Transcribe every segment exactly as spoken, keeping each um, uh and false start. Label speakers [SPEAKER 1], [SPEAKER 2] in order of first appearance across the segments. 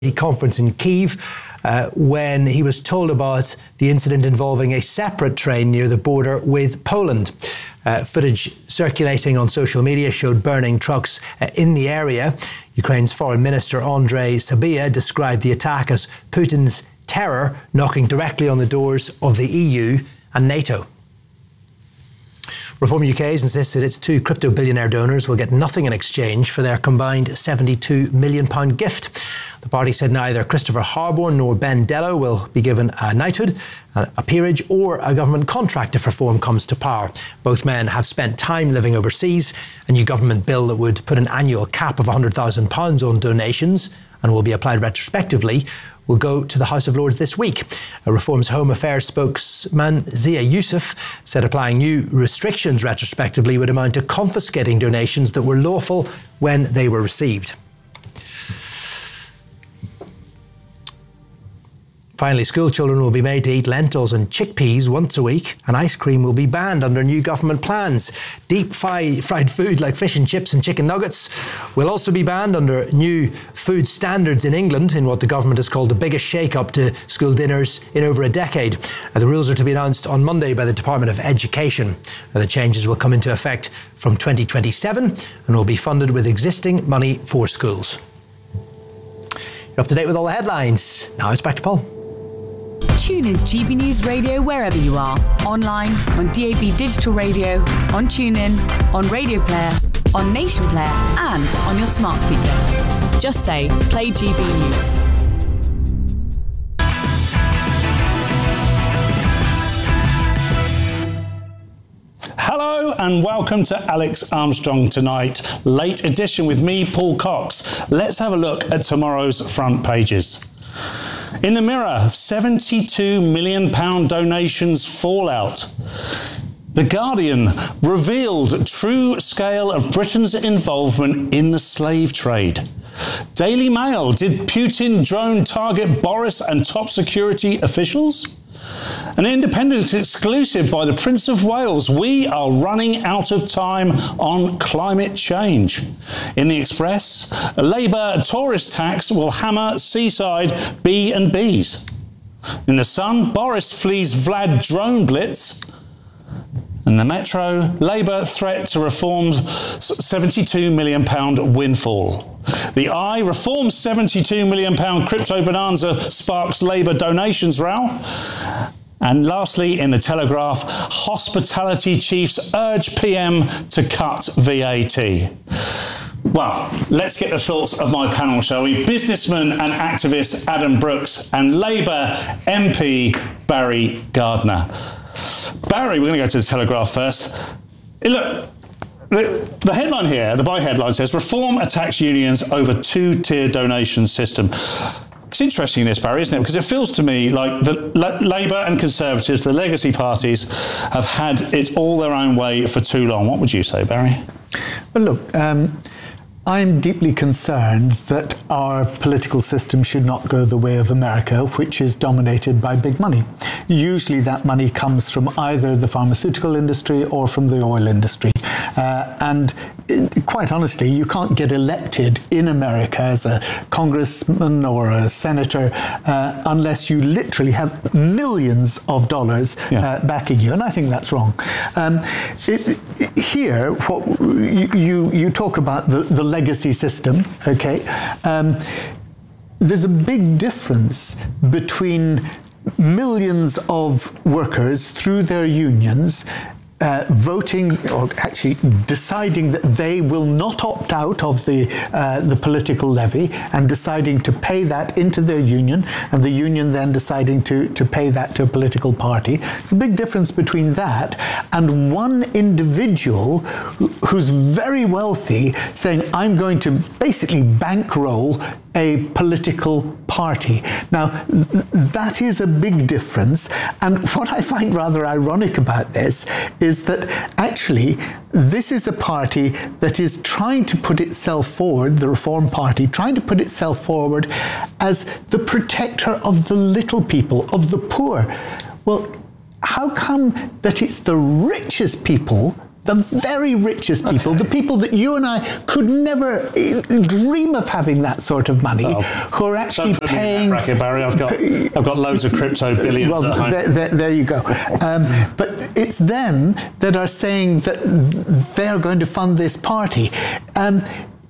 [SPEAKER 1] conference in Kyiv uh, when he was told about the incident involving a separate train near the border with Poland. Uh, footage circulating on social media showed burning trucks uh, in the area. Ukraine's Foreign Minister Andrei Sybiha described the attack as Putin's terror knocking directly on the doors of the E U and NATO. Reform U K has insisted its two crypto billionaire donors will get nothing in exchange for their combined seventy-two million pounds gift. The party said neither Christopher Harborne nor Ben Dello will be given a knighthood, a peerage or a government contract if reform comes to power. Both men have spent time living overseas. A new government bill that would put an annual cap of one hundred thousand pounds on donations and will be applied retrospectively will go to the House of Lords this week. A Reform's Home Affairs spokesman, Zia Yusuf, said applying new restrictions retrospectively would amount to confiscating donations that were lawful when they were received. Finally, school children will be made to eat lentils and chickpeas once a week, and ice cream will be banned under new government plans. Deep fried food like fish and chips and chicken nuggets will also be banned under new food standards in England, in what the government has called the biggest shake-up to school dinners in over a decade. The rules are to be announced on Monday by the Department of Education. The changes will come into effect from twenty twenty-seven and will be funded with existing money for schools. You're up to date with all the headlines. Now it's back to Paul.
[SPEAKER 2] Tune into G B News Radio wherever you are. Online, on D A B Digital Radio, on TuneIn, on Radio Player, on Nation Player, and on your smart speaker. Just say, play G B News.
[SPEAKER 3] Hello and welcome to Alex Armstrong Tonight, late edition with me, Paul Cox. Let's have a look at tomorrow's front pages. In the Mirror, seventy-two million pounds donations fallout. The Guardian revealed true scale of Britain's involvement in the slave trade. Daily Mail, did Putin drone target Boris and top security officials? An Independent exclusive by the Prince of Wales. We are running out of time on climate change. In the Express, a Labour tourist tax will hammer seaside B and Bs. In the Sun, Boris flees Vlad drone blitz. And the Metro, Labour threat to Reform's seventy-two million pounds windfall. The Eye, Reform's seventy-two million pounds crypto bonanza sparks Labour donations row. And lastly, in the Telegraph, hospitality chiefs urge P M to cut V A T. Well, let's get the thoughts of my panel, shall we? Businessman and activist Adam Brooks and Labour M P Barry Gardiner. Barry, we're going to go to the Telegraph first. Look, the, the headline here, the by-headline says, Reform attacks unions over two-tier donation system. It's interesting, this, Barry, isn't it? Because it feels to me like the Labour and Conservatives, the legacy parties, have had it all their own way for too long. What would you say, Barry?
[SPEAKER 4] Well, look, um, I'm deeply concerned that our political system should not go the way of America, which is dominated by big money. Usually that money comes from either the pharmaceutical industry or from the oil industry. Uh, and it, quite honestly, you can't get elected in America as a congressman or a senator uh, unless you literally have millions of dollars yeah. uh, backing you. And I think that's wrong. Um, it, it, here, what, you, you, you talk about the, the legacy system, okay? Um, there's a big difference between millions of workers through their unions Uh, voting, or actually deciding that they will not opt out of the uh, the political levy and deciding to pay that into their union, and the union then deciding to, to pay that to a political party. There's a big difference between that and one individual who's very wealthy saying, I'm going to basically bankroll a political party. Now, th- that is a big difference. And what I find rather ironic about this is that actually this is a party that is trying to put itself forward, the Reform Party, trying to put itself forward as the protector of the little people, of the poor. Well, how come that it's the richest people the very richest people, okay. the people that you and I could never dream of having that sort of money, oh, who are actually
[SPEAKER 3] don't put
[SPEAKER 4] paying.
[SPEAKER 3] Me in that bracket, Barry. I've got, I've got loads of crypto billions
[SPEAKER 4] well,
[SPEAKER 3] at home.
[SPEAKER 4] There, there, there you go. Um, but it's them that are saying that they're going to fund this party. Um,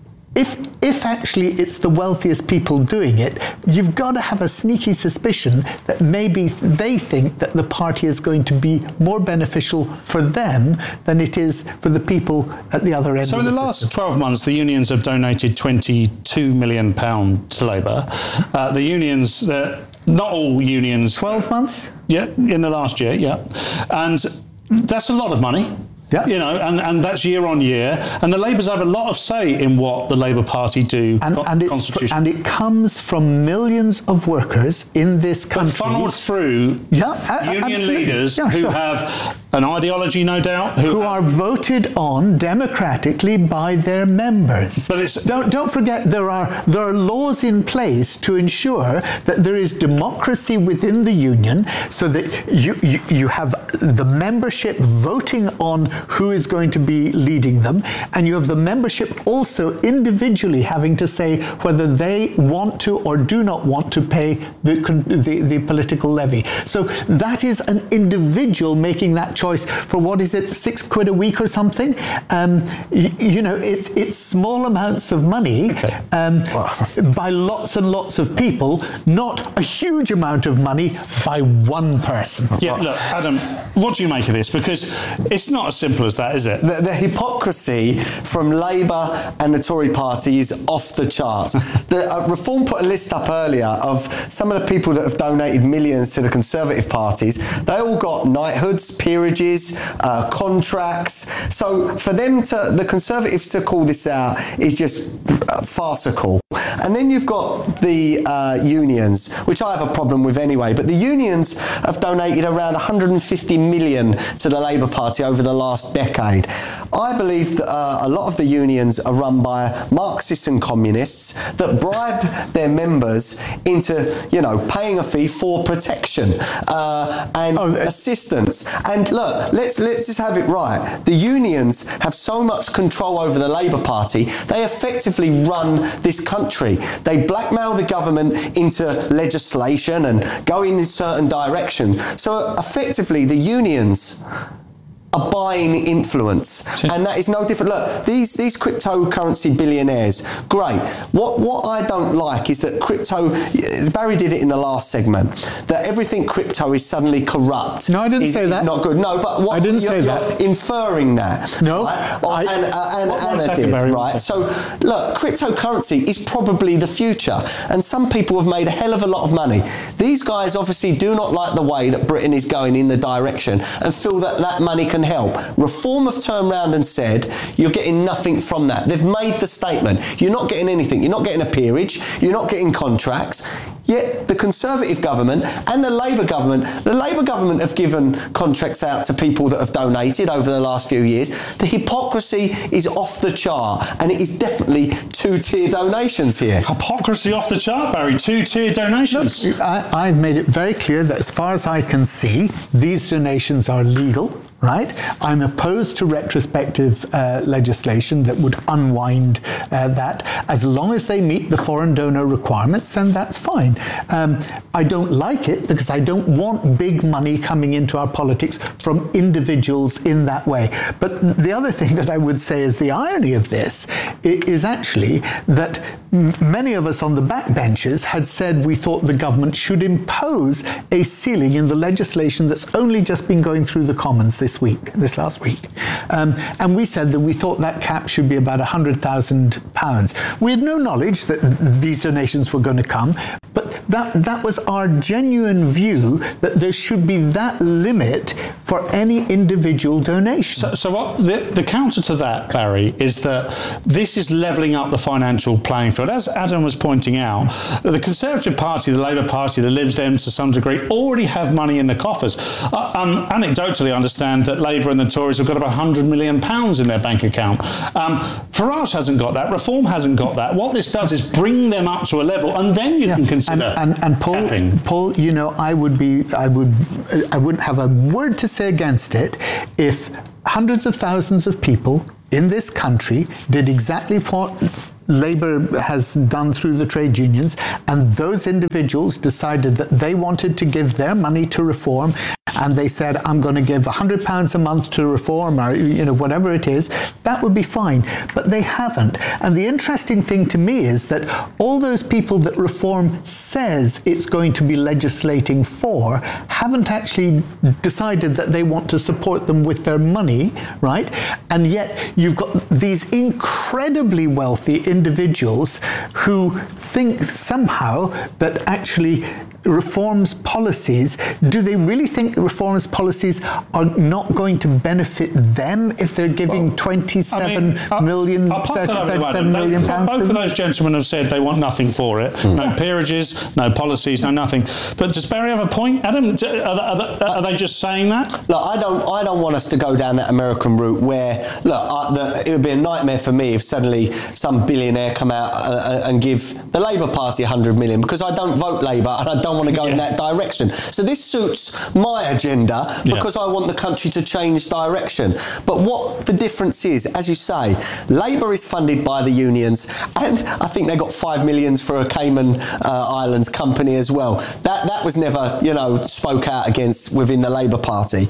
[SPEAKER 4] If if actually it's the wealthiest people doing it, you've got to have a sneaky suspicion that maybe they think that the party is going to be more beneficial for them than it is for the people at the other end.
[SPEAKER 3] So
[SPEAKER 4] of
[SPEAKER 3] in the,
[SPEAKER 4] the
[SPEAKER 3] last
[SPEAKER 4] system.
[SPEAKER 3] twelve months, the unions have donated twenty-two million pounds to Labour. Uh, the unions, uh, not all unions...
[SPEAKER 4] twelve months?
[SPEAKER 3] Yeah, in the last year, yeah. And that's a lot of money.
[SPEAKER 4] Yeah.
[SPEAKER 3] You know, and, and that's year on year. And the Labourers have a lot of say in what the Labour Party do.
[SPEAKER 4] And,
[SPEAKER 3] co-
[SPEAKER 4] and, it's fr- and it comes from millions of workers in this country.
[SPEAKER 3] But funneled through
[SPEAKER 4] yeah, a-
[SPEAKER 3] union
[SPEAKER 4] absolutely.
[SPEAKER 3] leaders
[SPEAKER 4] yeah,
[SPEAKER 3] who
[SPEAKER 4] sure.
[SPEAKER 3] have an ideology, no doubt. Who,
[SPEAKER 4] who are voted on democratically by their members.
[SPEAKER 3] But it's,
[SPEAKER 4] don't, don't forget there are, there are laws in place to ensure that there is democracy within the union so that you, you, you have the membership voting on who is going to be leading them, and you have the membership also individually having to say whether they want to or do not want to pay the, the, the political levy. So that is an individual making that choice for, what is it, six quid a week or something? Um, you, you know, it's, it's small amounts of money
[SPEAKER 3] okay.
[SPEAKER 4] um, by lots and lots of people, not a huge amount of money by one person.
[SPEAKER 3] Yeah, look, Adam, what do you make of this? Because it's not as simple as that, is it?
[SPEAKER 5] The, the hypocrisy from Labour and the Tory party is off the charts. the uh, Reform put a list up earlier of some of the people that have donated millions to the Conservative parties. They all got knighthoods, peerages, uh, contracts. So for them to, the Conservatives to call this out is just uh, farcical. And then you've got the uh, unions, which I have a problem with anyway, but the unions have donated around one hundred fifty million to the Labour Party over the last decade. I believe that uh, a lot of the unions are run by Marxists and communists that bribe their members into, you know, paying a fee for protection uh, and oh, assistance. And look, let's let's just have it right. The unions have so much control over the Labour Party, they effectively run this country. They blackmail the government into legislation and go in certain directions. So effectively, the unions are buying influence, and that is no different. Look, these these cryptocurrency billionaires, great. What what I don't like is that crypto. Barry did it in the last segment. That everything crypto is suddenly corrupt.
[SPEAKER 4] No, I didn't
[SPEAKER 5] is,
[SPEAKER 4] say that.
[SPEAKER 5] Is not good. No, but what
[SPEAKER 4] I didn't
[SPEAKER 5] you're,
[SPEAKER 4] say
[SPEAKER 5] you're
[SPEAKER 4] that.
[SPEAKER 5] Inferring that.
[SPEAKER 4] No,
[SPEAKER 5] right?
[SPEAKER 4] I,
[SPEAKER 5] and uh, and
[SPEAKER 3] one, one
[SPEAKER 5] Anna
[SPEAKER 3] second,
[SPEAKER 5] did,
[SPEAKER 3] Barry,
[SPEAKER 5] right? So look, cryptocurrency is probably the future, and some people have made a hell of a lot of money. These guys obviously do not like the way that Britain is going in the direction, and feel that that money can help. Reform have turned round and said, you're getting nothing from that. They've made the statement. You're not getting anything. You're not getting a peerage. You're not getting contracts. Yet the Conservative government and the Labour government, the Labour government have given contracts out to people that have donated over the last few years. The hypocrisy is off the chart, and it is definitely two-tier donations here.
[SPEAKER 3] Hypocrisy off the chart, Barry. Two-tier donations.
[SPEAKER 4] Look, I, I've made it very clear that as far as I can see, these donations are legal. Right? I'm opposed to retrospective uh, legislation that would unwind uh, that. As long as they meet the foreign donor requirements, then that's fine. Um, I don't like it because I don't want big money coming into our politics from individuals in that way. But the other thing that I would say is the irony of this is actually that m- many of us on the backbenches had said we thought the government should impose a ceiling in the legislation that's only just been going through the Commons this week, this last week. Um, and we said that we thought that cap should be about one hundred thousand pounds. We had no knowledge that these donations were going to come, but that, that was our genuine view that there should be that limit for any individual donation.
[SPEAKER 3] So, so what the, the counter to that, Barry, is that this is levelling up the financial playing field. As Adam was pointing out, the Conservative Party, the Labour Party, the Lib Dems to some degree already have money in the coffers. Uh, um, anecdotally, I understand that Labour and the Tories have got about one hundred million pounds in their bank account. Um, Farage hasn't got that. Reform hasn't got that. What this does is bring them up to a level, and then you yeah. can consider the
[SPEAKER 4] and, and Paul,
[SPEAKER 3] capping.
[SPEAKER 4] Paul, you know, I would be, I would, I wouldn't have a word to say against it if hundreds of thousands of people in this country did exactly what Labour has done through the trade unions, and those individuals decided that they wanted to give their money to reform, and they said, I'm going to give one hundred pounds a month to reform, or you know, whatever it is, that would be fine. But they haven't. And the interesting thing to me is that all those people that Reform says it's going to be legislating for haven't actually decided that they want to support them with their money, right? And yet you've got these incredibly wealthy individuals who think somehow that actually Reform's policies, do they really think Reform's policies are not going to benefit them if they're giving well, twenty-seven I mean, million,
[SPEAKER 3] I'll, I'll
[SPEAKER 4] thirty-seven million pounds?
[SPEAKER 3] Both of those gentlemen have said they want nothing for it. Mm. No peerages, no policies, no nothing. But does Barry have a point? Adam, are, are, are they just saying that?
[SPEAKER 5] Look, I don't, I don't want us to go down that American route where, look, I, the, it would be a nightmare for me if suddenly some billionaire come out uh, and give the Labour Party one hundred million, because I don't vote Labour and I don't want to go yeah. in that direction. So this suits my agenda because yeah. I want the country to change direction. But what the difference is, as you say, Labour is funded by the unions, and I think they got five millions for a Cayman uh, Islands company as well. That that was never, you know, spoke out against within the Labour Party.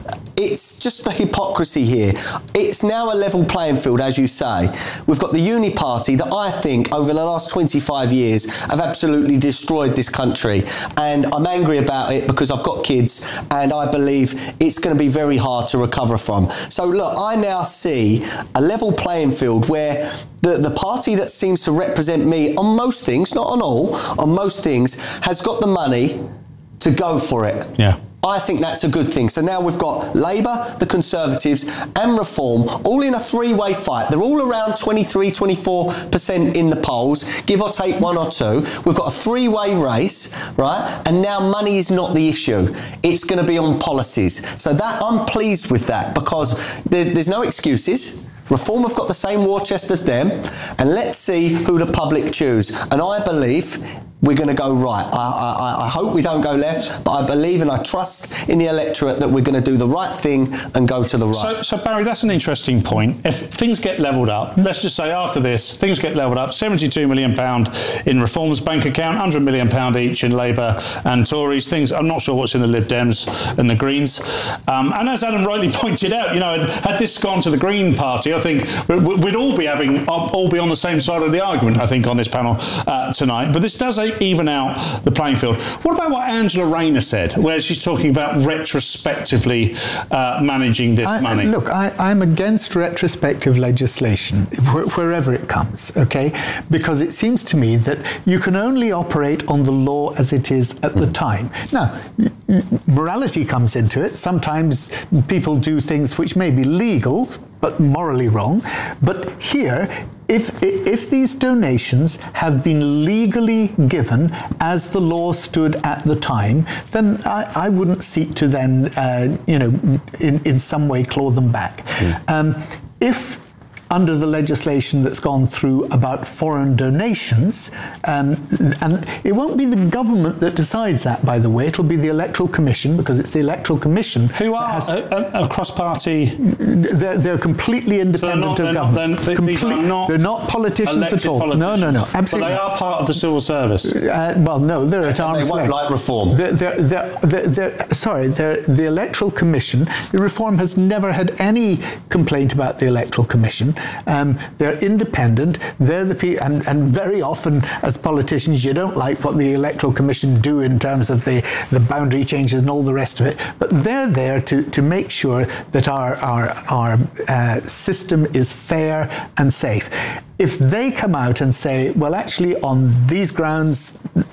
[SPEAKER 5] It's just the hypocrisy here. It's now a level playing field, as you say. We've got the Uni Party that I think over the last twenty-five years have absolutely destroyed this country. And I'm angry about it because I've got kids and I believe it's going to be very hard to recover from. So look, I now see a level playing field where the, the party that seems to represent me on most things, not on all, on most things, has got the money to go for it.
[SPEAKER 3] Yeah.
[SPEAKER 5] I think that's a good thing. So now we've got Labour, the Conservatives and Reform all in a three-way fight. They're all around twenty-three, twenty-four percent in the polls, give or take one or two. We've got a three-way race, right? And now money is not the issue. It's going to be on policies. So that I'm pleased with that because there's, there's no excuses. Reform have got the same war chest as them, and let's see who the public choose. And I believe we're going to go right. I, I, I hope we don't go left, but I believe and I trust in the electorate that we're going to do the right thing and go to the right.
[SPEAKER 3] So, so Barry, that's an interesting point. If things get levelled up, let's just say after this, things get levelled up, seventy-two million pounds in Reform's bank account, one hundred million pounds each in Labour and Tories. Things, I'm not sure what's in the Lib Dems and the Greens. Um, and as Adam rightly pointed out, you know, had this gone to the Green Party, I think we'd all be having, all be on the same side of the argument, I think, on this panel uh, tonight. But this does even out the playing field. What about what Angela Rayner said, where she's talking about retrospectively uh, managing this
[SPEAKER 4] I,
[SPEAKER 3] money?
[SPEAKER 4] Look, I, I'm against retrospective legislation, wh- wherever it comes, okay? Because it seems to me that you can only operate on the law as it is at the time. Now, morality comes into it. Sometimes people do things which may be legal, but morally wrong. But here, if if these donations have been legally given as the law stood at the time, then I, I wouldn't seek to then, uh, you know, in, in some way claw them back. Mm. Um, if under the legislation that's gone through about foreign donations, um, and it won't be the government that decides that, by the way, it'll be the Electoral Commission, because it's the Electoral Commission.
[SPEAKER 3] Who are has, a, a, a cross-party?
[SPEAKER 4] They're, they're completely independent
[SPEAKER 3] so
[SPEAKER 4] of
[SPEAKER 3] not,
[SPEAKER 4] government.
[SPEAKER 3] Not, then,
[SPEAKER 4] Complete,
[SPEAKER 3] these are not
[SPEAKER 4] they're not politicians at all.
[SPEAKER 3] Politicians.
[SPEAKER 4] No, no, no, absolutely.
[SPEAKER 3] But they are part of the civil service.
[SPEAKER 4] Uh, well, no, they're at arm's length.
[SPEAKER 5] They won't like Reform.
[SPEAKER 4] They're, they're, they're, they're, they're, sorry, they're, the Electoral Commission, the Reform has never had any complaint about the Electoral Commission. Um, They're independent. They're the people, and, and very often, as politicians, you don't like what the Electoral Commission do in terms of the, the boundary changes and all the rest of it. But they're there to, to make sure that our our our uh, system is fair and safe. If they come out and say, well, actually, on these grounds,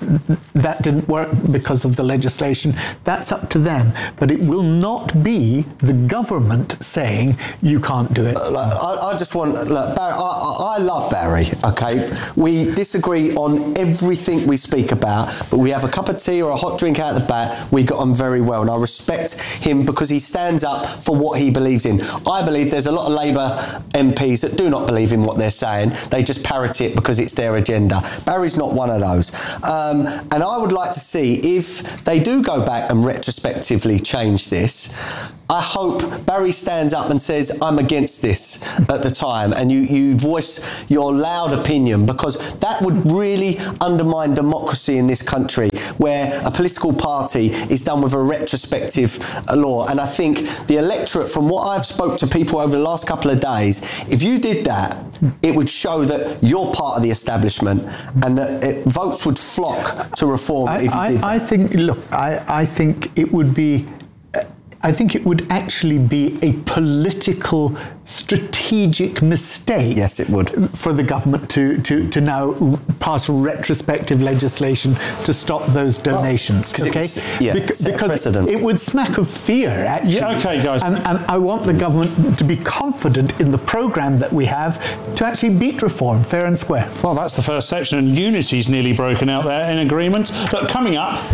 [SPEAKER 4] that didn't work because of the legislation, that's up to them. But it will not be the government saying you can't do it.
[SPEAKER 5] Uh, I, I just want, look, Barry, I, I love Barry, okay? We disagree on everything we speak about, but we have a cup of tea or a hot drink out the back, we got on very well. And I respect him because he stands up for what he believes in. I believe there's a lot of Labour M Ps that do not believe in what they're saying. they just parrot it because it's their agenda. Barry's not one of those. Um, and I would like to see if they do go back and retrospectively change this. I hope Barry stands up and says, I'm against this at the time, and you, you voice your loud opinion, because that would really undermine democracy in this country, where a political party is done with a retrospective law. And I think the electorate, from what I've spoke to people over the last couple of days, if you did that, it would show that you're part of the establishment, and that it, votes would flock to reform
[SPEAKER 4] I,
[SPEAKER 5] if you
[SPEAKER 4] I,
[SPEAKER 5] did that.
[SPEAKER 4] I think, look, I, I think it would be I think it would actually be a political, strategic mistake.
[SPEAKER 5] Yes, it would.
[SPEAKER 4] For the government to, to, to now pass retrospective legislation to stop those donations.
[SPEAKER 5] Well,
[SPEAKER 4] okay?
[SPEAKER 5] Was, yeah,
[SPEAKER 4] Bec-
[SPEAKER 5] set
[SPEAKER 4] because
[SPEAKER 5] precedent.
[SPEAKER 4] It would smack of fear, actually.
[SPEAKER 3] Yeah, okay, guys.
[SPEAKER 4] And, and I want the government to be confident in the programme that we have to actually beat reform, fair and square.
[SPEAKER 3] Well, that's the first section, and unity's nearly broken out there in agreement. But coming up,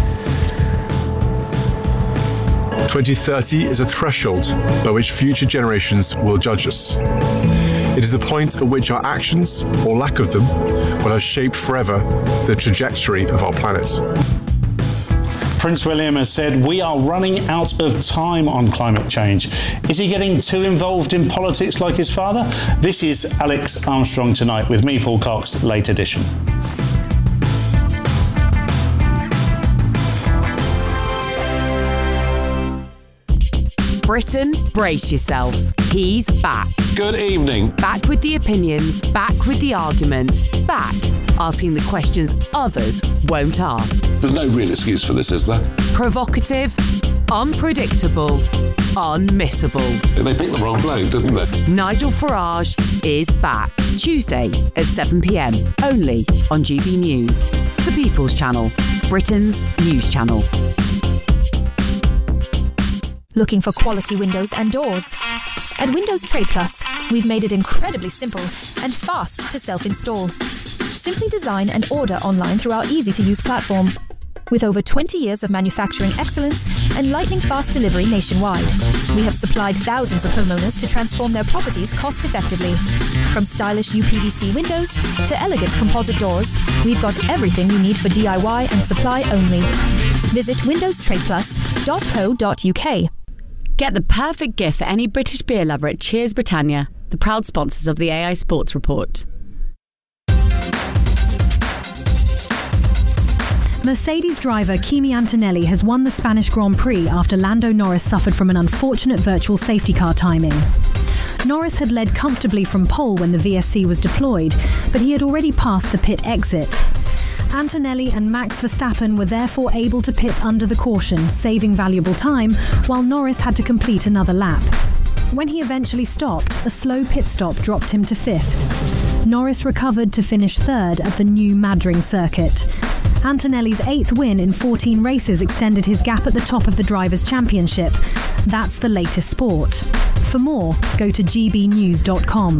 [SPEAKER 6] twenty thirty is a threshold by which future generations will judge us. It is the point at which our actions, or lack of them, will have shaped forever the trajectory of our planet.
[SPEAKER 3] Prince William has said we are running out of time on climate change. Is he getting too involved in politics like his father? This is Alex Armstrong Tonight with me, Paul Cox, late edition.
[SPEAKER 2] Britain, brace yourself. He's back.
[SPEAKER 7] Good evening.
[SPEAKER 2] Back with the opinions, back with the arguments, back asking the questions others won't ask.
[SPEAKER 7] There's no real excuse for this, is there?
[SPEAKER 2] Provocative, unpredictable, unmissable.
[SPEAKER 7] They picked the wrong bloke, didn't they?
[SPEAKER 2] Nigel Farage is back. Tuesday at seven p m, only on G B News. The People's Channel, Britain's news channel.
[SPEAKER 8] Looking for quality windows and doors? At Windows Trade Plus, we've made it incredibly simple and fast to self-install. Simply design and order online through our easy-to-use platform. With over twenty years of manufacturing excellence and lightning-fast delivery nationwide, we have supplied thousands of homeowners to transform their properties cost-effectively. From stylish U P V C windows to elegant composite doors, we've got everything you need for D I Y and supply only. Visit windows trade plus dot co dot u k.
[SPEAKER 2] Get the perfect gift for any British beer lover at Cheers Britannia, the proud sponsors of the A I Sports Report.
[SPEAKER 9] Mercedes driver Kimi Antonelli has won the Spanish Grand Prix after Lando Norris suffered from an unfortunate virtual safety car timing. Norris had led comfortably from pole when the V S C was deployed, but he had already passed the pit exit. Antonelli and Max Verstappen were therefore able to pit under the caution, saving valuable time, while Norris had to complete another lap. When he eventually stopped, a slow pit stop dropped him to fifth. Norris recovered to finish third at the new Madring circuit. Antonelli's eighth win in fourteen races extended his gap at the top of the Drivers' Championship. That's the latest sport. For more, go to g b news dot com.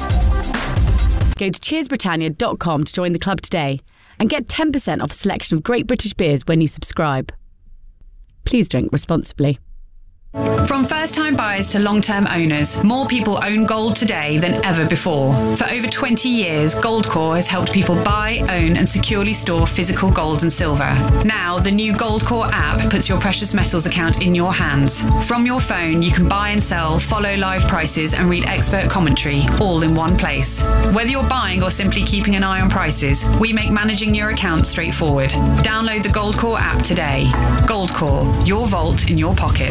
[SPEAKER 2] Go to cheers britannia dot com to join the club today and get ten percent off a selection of great British beers when you subscribe. Please drink responsibly.
[SPEAKER 10] From first-time buyers to long-term owners, more people own gold today than ever before. For over twenty years, Goldcore has helped people buy, own and securely store physical gold and silver. Now, the new Goldcore app puts your precious metals account in your hands. From your phone, you can buy and sell, follow live prices and read expert commentary, all in one place. Whether you're buying or simply keeping an eye on prices, we make managing your account straightforward. Download the Goldcore app today. Goldcore, your vault in your pocket.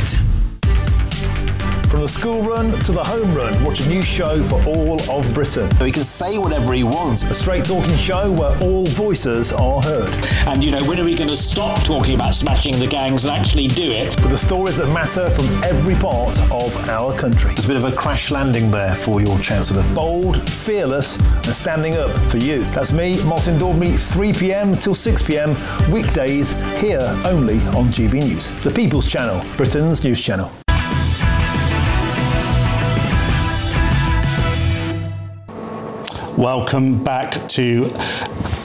[SPEAKER 11] From the school run to the home run, watch a new show for all of Britain.
[SPEAKER 12] So he can say whatever he wants.
[SPEAKER 11] A straight talking show where all voices are heard.
[SPEAKER 13] And, you know, when are we going to stop talking about smashing the gangs and actually do it?
[SPEAKER 11] With the stories that matter from every part of our country.
[SPEAKER 12] There's a bit of a crash landing there for your Chancellor.
[SPEAKER 11] Bold, fearless and standing up for you. That's me, Martin Daubney, three p m till six p m, weekdays, here only on G B News. The People's Channel, Britain's news channel.
[SPEAKER 3] welcome back to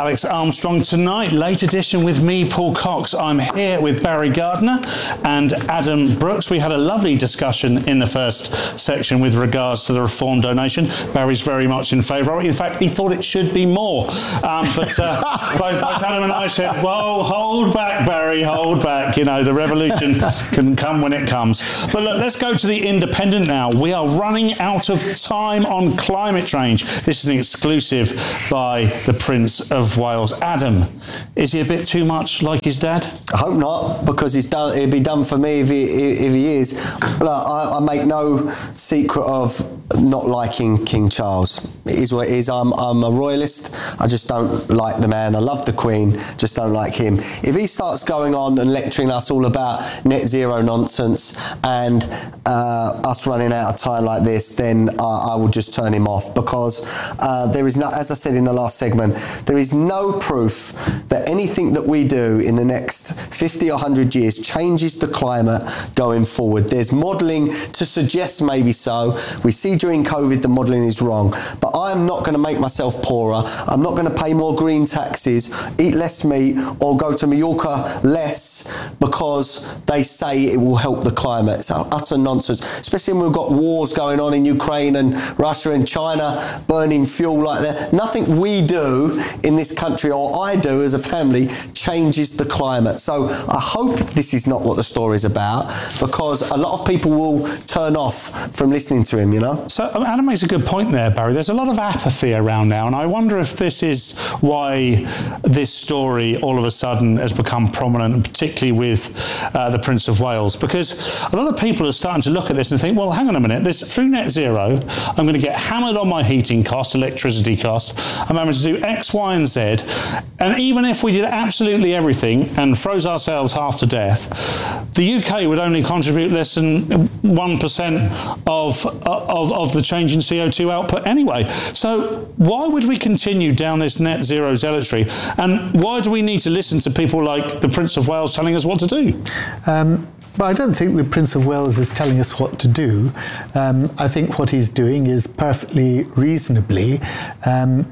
[SPEAKER 3] Alex Armstrong tonight, late edition with me, Paul Cox. I'm here with Barry Gardiner and Adam Brooks. We had a lovely discussion in the first section with regards to the reform donation. Barry's very much in favour of it. In fact, he thought it should be more. Um, but uh, both, both Adam and I said, whoa, hold back, Barry, hold back. You know, the revolution can come when it comes. But look, let's go to the Independent now. We are running out of time on climate change. This is an exclusive by the Prince of Wales. Adam, is he a bit too much like his dad?
[SPEAKER 5] I hope not, because he's done. It'd be done for me if he, if he is. Look, I, I make no secret of not liking King Charles. It is what it is. I'm, I'm a royalist. I just don't like the man. I love the Queen, just don't like him. If he starts going on and lecturing us all about net zero nonsense and uh, us running out of time like this, then I, I will just turn him off, because uh, there is no, as I said in the last segment, there is no proof that anything that we do in the next fifty or one hundred years changes the climate going forward. There's modelling to suggest maybe so. We see during COVID the modelling is wrong, but I am not going to make myself poorer. I'm not going to pay more green taxes, eat less meat, or go to Mallorca less because they say it will help the climate. It's utter nonsense, especially when we've got wars going on in Ukraine and Russia and China burning fuel like that. Nothing we do in this country, or I do as a family, changes the climate. So I hope this is not what the story is about, because a lot of people will turn off from listening to him, you know?
[SPEAKER 3] So Adam makes a good point there, Barry. There's a lot of apathy around now, and I wonder if this is why this story all of a sudden has become prominent, particularly with uh, the Prince of Wales, because a lot of people are starting to look at this and think, well, hang on a minute, this through net zero, I'm going to get hammered on my heating costs, electricity costs, I'm having to do X, Y, and Z, and even if we did absolutely everything and froze ourselves half to death, the U K would only contribute less than one percent of, of, of the change in C O two output anyway. So why would we continue down this net zero zealotry? And why do we need to listen to people like the Prince of Wales telling us what to do?
[SPEAKER 4] Um, But I don't think the Prince of Wales is telling us what to do. Um, I think what he's doing is perfectly reasonably um,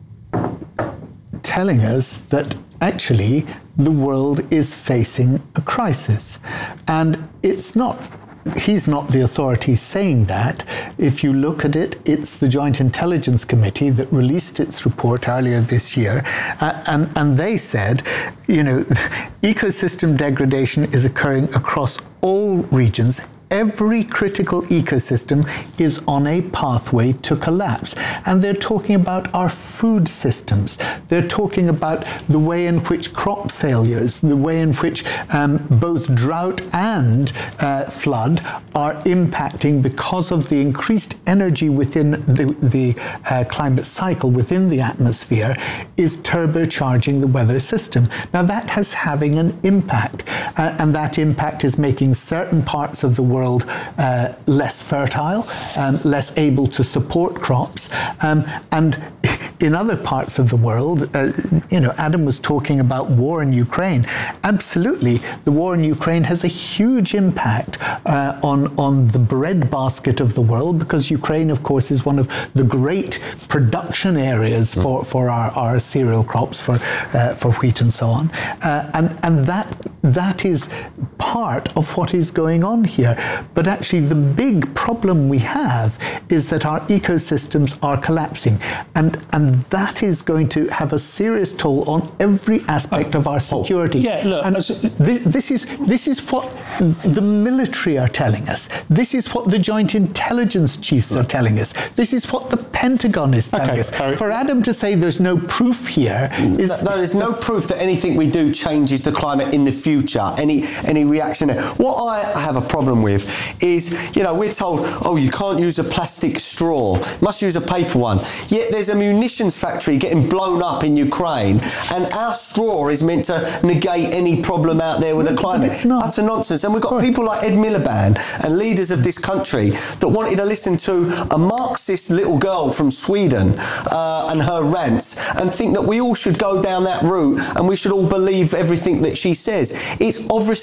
[SPEAKER 4] telling us that actually the world is facing a crisis. And it's not, he's not the authority saying that. If you look at it, it's the Joint Intelligence Committee that released its report earlier this year. Uh, and, and they said, you know, ecosystem degradation is occurring across all regions. Every critical ecosystem is on a pathway to collapse. And they're talking about our food systems. They're talking about the way in which crop failures, the way in which um, both drought and uh, flood are impacting because of the increased energy within the, the uh, climate cycle, within the atmosphere, is turbocharging the weather system. Now that has having an impact, uh, and that impact is making certain parts of the world Uh, less fertile, um, less able to support crops, um, and in other parts of the world, uh, you know, Adam was talking about war in Ukraine. Absolutely, the war in Ukraine has a huge impact uh, on on the bread basket of the world, because Ukraine, of course, is one of the great production areas for for our, our cereal crops, for uh, for wheat and so on, uh, and and that that is part of what is going on here. But actually the big problem we have is that our ecosystems are collapsing, and and that is going to have a serious toll on every aspect oh, of our security.
[SPEAKER 3] Oh, yeah, look,
[SPEAKER 4] and this, this is this is what the military are telling us. This is what the Joint Intelligence Chiefs are telling us. This is what the Pentagon is telling
[SPEAKER 3] okay,
[SPEAKER 4] us.
[SPEAKER 3] Harry.
[SPEAKER 4] For Adam to say there's no proof here is...
[SPEAKER 5] No, no there's no proof that anything we do changes the climate in the future, any any reaction there. What I have a problem with is, you know, we're told, oh, you can't use a plastic straw, you must use a paper one. Yet there's a munitions factory getting blown up in Ukraine, and our straw is meant to negate any problem out there with the climate.
[SPEAKER 4] It's not.
[SPEAKER 5] That's a nonsense. And we've got people like Ed Miliband and leaders of this country that wanted to listen to a Marxist little girl from Sweden uh, and her rants and think that we all should go down that route and we should all believe everything that she says. It's obvious, obvious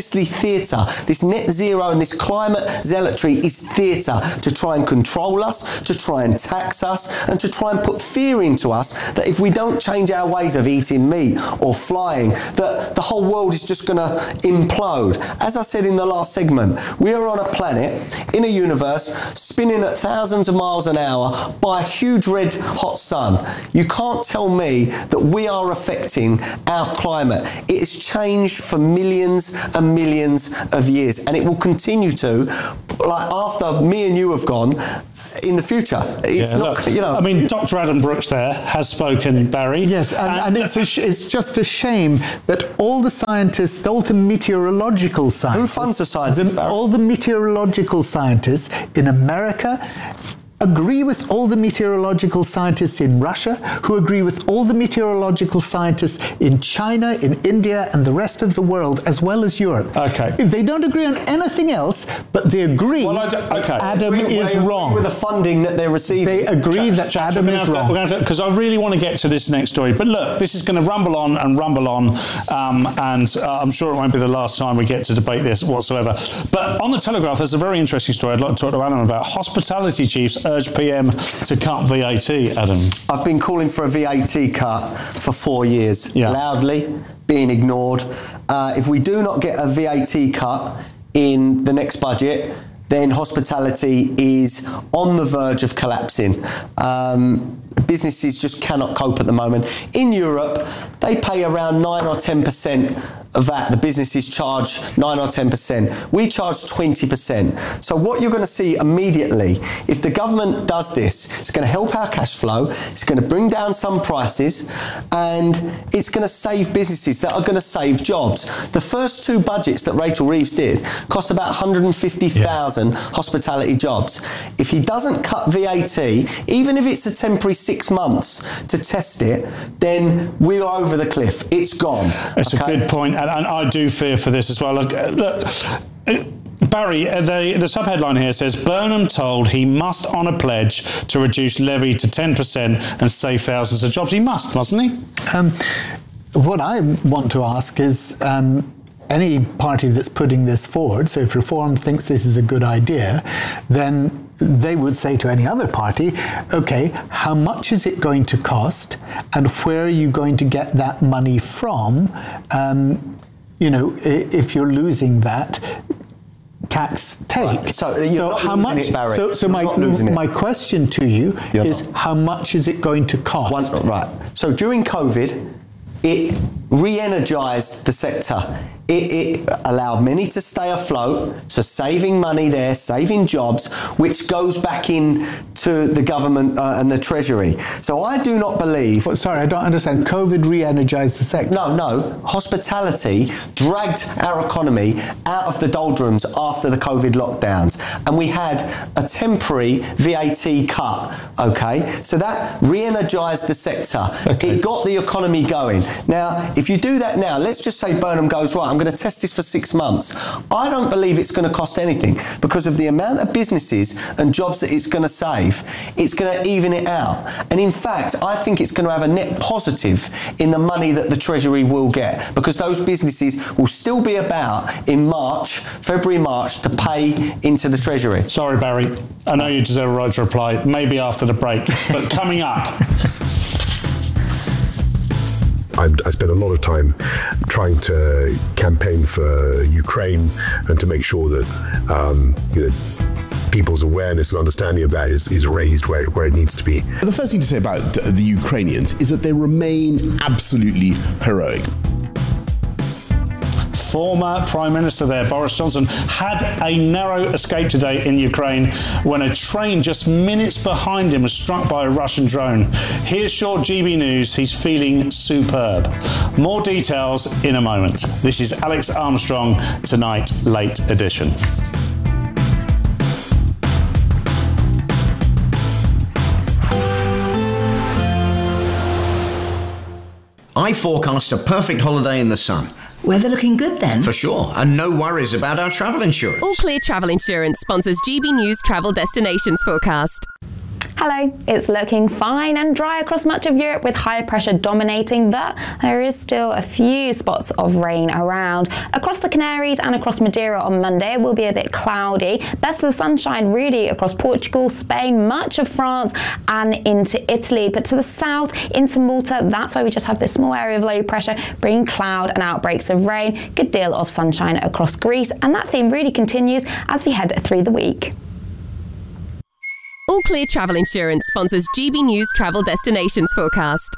[SPEAKER 5] obviously theatre. This net zero and this climate zealotry is theatre to try and control us, to try and tax us, and to try and put fear into us that if we don't change our ways of eating meat or flying, that the whole world is just going to implode. As I said in the last segment, we are on a planet, in a universe, spinning at thousands of miles an hour by a huge red hot sun. You can't tell me that we are affecting our climate. It has changed for millions and millions of years, and it will continue to, like after me and you have gone, in the future. It's
[SPEAKER 3] yeah,
[SPEAKER 5] not,
[SPEAKER 3] look,
[SPEAKER 5] you know.
[SPEAKER 3] I mean, Doctor Adam Brooks there has spoken, Barry.
[SPEAKER 4] Yes, and, and, and it's, a sh- it's just a shame that all the scientists, all the meteorological scientists...
[SPEAKER 5] Who funds the scientists,
[SPEAKER 4] the, all the meteorological scientists in America agree with all the meteorological scientists in Russia, who agree with all the meteorological scientists in China, in India, and the rest of the world, as well as Europe.
[SPEAKER 3] Okay.
[SPEAKER 4] They don't agree on anything else, but they agree
[SPEAKER 3] well, I d- okay.
[SPEAKER 4] that Adam
[SPEAKER 5] we,
[SPEAKER 4] is
[SPEAKER 5] we,
[SPEAKER 4] wrong.
[SPEAKER 5] With the funding that they're receiving.
[SPEAKER 4] They agree that
[SPEAKER 3] Chaps,
[SPEAKER 4] Adam is wrong.
[SPEAKER 3] Because I really want to get to this next story. But look, this is going to rumble on and rumble on, um, and uh, I'm sure it won't be the last time we get to debate this whatsoever. But on the Telegraph, there's a very interesting story I'd like to talk to Adam about. Hospitality chiefs urge P M to cut V A T, Adam.
[SPEAKER 5] I've been calling for a V A T cut for four years,
[SPEAKER 3] yeah.
[SPEAKER 5] loudly, being ignored. Uh, if we do not get a V A T cut in the next budget, then hospitality is on the verge of collapsing. Um, businesses just cannot cope at the moment. In Europe, they pay around nine or ten percent of that. The businesses charge nine or ten percent. We charge twenty percent. So what you're going to see immediately, if the government does this, it's going to help our cash flow, it's going to bring down some prices, and it's going to save businesses that are going to save jobs. The first two budgets that Rachel Reeves did cost about one hundred fifty thousand yeah. hospitality jobs. If he doesn't cut V A T, even if it's a temporary six months to test it, then we're over the cliff. It's gone.
[SPEAKER 3] That's
[SPEAKER 5] okay?
[SPEAKER 3] a good point, and, and I do fear for this as well. Look, look Barry, the, the subheadline here says, Burnham told he must honour pledge to reduce levy to ten percent and save thousands of jobs. He must, mustn't he?
[SPEAKER 4] Um, what I want to ask is, um, any party that's putting this forward, so if Reform thinks this is a good idea, then they would say to any other party, okay, how much is it going to cost, and where are you going to get that money from? Um, you know, if you're losing that tax take.
[SPEAKER 5] Right. So you're
[SPEAKER 4] so
[SPEAKER 5] not
[SPEAKER 4] how
[SPEAKER 5] losing
[SPEAKER 4] much?
[SPEAKER 5] It, Barry.
[SPEAKER 4] So, so
[SPEAKER 5] you're
[SPEAKER 4] my
[SPEAKER 5] not losing
[SPEAKER 4] my
[SPEAKER 5] it.
[SPEAKER 4] question to you
[SPEAKER 5] You're
[SPEAKER 4] is,
[SPEAKER 5] not.
[SPEAKER 4] how much is it going to cost?
[SPEAKER 5] One, right. So during COVID, it re-energised the sector. It, it allowed many to stay afloat, so saving money there, saving jobs, which goes back in to the government uh, and the Treasury. So I do not believe...
[SPEAKER 4] Well, sorry, I don't understand. COVID re-energised the sector.
[SPEAKER 5] No, no. Hospitality dragged our economy out of the doldrums after the COVID lockdowns, and we had a temporary V A T cut, okay? So that re-energised the sector. Okay. It got the economy going. Now, if you do that now, let's just say Burnham goes, right, I'm going to test this for six months. I don't believe it's going to cost anything because of the amount of businesses and jobs that it's going to save. It's going to even it out. And in fact, I think it's going to have a net positive in the money that the Treasury will get, because those businesses will still be about in March, February, March, to pay into the Treasury.
[SPEAKER 3] Sorry, Barry. I know you deserve a right to reply, maybe after the break. But coming up...
[SPEAKER 14] I'm, I spent a lot of time trying to campaign for Ukraine and to make sure that um, you know, people's awareness and understanding of that is, is raised where, where it needs to be.
[SPEAKER 15] The first thing to say about the Ukrainians is that they remain absolutely heroic.
[SPEAKER 3] Former Prime Minister there, Boris Johnson, had a narrow escape today in Ukraine when a train just minutes behind him was struck by a Russian drone. Here's your G B News. He's feeling superb. More details in a moment. This is Alex Armstrong Tonight, Late Edition.
[SPEAKER 16] I forecast a perfect holiday in the sun.
[SPEAKER 17] Weather looking good then?
[SPEAKER 16] For sure, and no worries about our travel insurance.
[SPEAKER 18] All Clear Travel Insurance sponsors G B News Travel Destinations Forecast.
[SPEAKER 17] Hello, it's looking fine and dry across much of Europe with high pressure dominating, but there is still a few spots of rain around. Across the Canaries and across Madeira on Monday it will be a bit cloudy. Best of the sunshine really across Portugal, Spain, much of France and into Italy. But to the south, into Malta, that's why we just have this small area of low pressure bringing cloud and outbreaks of rain. Good deal of sunshine across Greece, and that theme really continues as we head through the week.
[SPEAKER 18] All Clear Travel Insurance sponsors G B News Travel Destinations Forecast.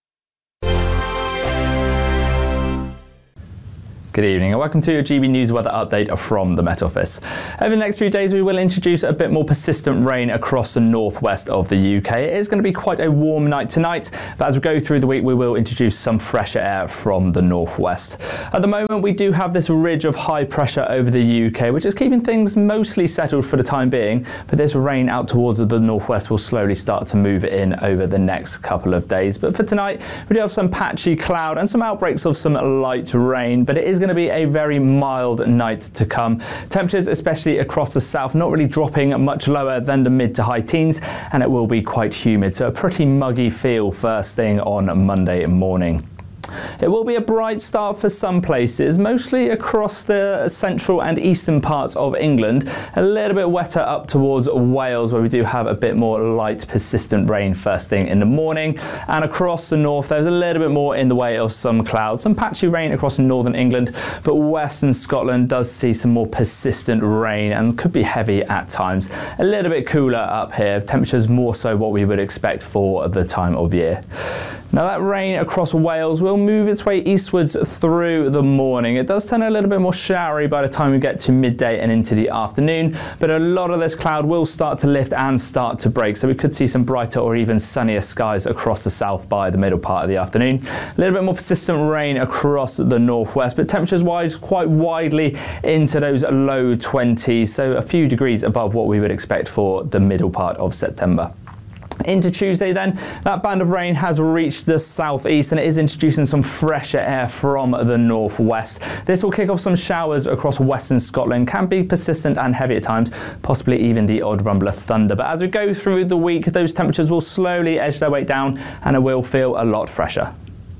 [SPEAKER 19] Good evening and welcome to your G B News weather update from the Met Office. Over the next few days we will introduce a bit more persistent rain across the northwest of the U K. It is going to be quite a warm night tonight, but as we go through the week we will introduce some fresher air from the northwest. At the moment we do have this ridge of high pressure over the U K, which is keeping things mostly settled for the time being, but this rain out towards the northwest will slowly start to move in over the next couple of days. But for tonight we do have some patchy cloud and some outbreaks of some light rain, but it is going to be a very mild night to come. Temperatures, especially across the south, not really dropping much lower than the mid to high teens, and it will be quite humid, so a pretty muggy feel first thing on Monday morning. It will be a bright start for some places, mostly across the central and eastern parts of England. A little bit wetter up towards Wales, where we do have a bit more light, persistent rain first thing in the morning. And across the north, there's a little bit more in the way of some clouds. Some patchy rain across northern England, but western Scotland does see some more persistent rain and could be heavy at times. A little bit cooler up here. Temperatures more so what we would expect for the time of year. Now that rain across Wales will move its way eastwards through the morning. It does turn a little bit more showery by the time we get to midday and into the afternoon, but a lot of this cloud will start to lift and start to break, so we could see some brighter or even sunnier skies across the south by the middle part of the afternoon. A little bit more persistent rain across the northwest, but temperatures wise quite widely into those low twenties, so a few degrees above what we would expect for the middle part of September. Into Tuesday then, that band of rain has reached the southeast and it is introducing some fresher air from the northwest. This will kick off some showers across western Scotland, can be persistent and heavy at times, possibly even the odd rumble of thunder. But as we go through the week, those temperatures will slowly edge their way down and it will feel a lot fresher.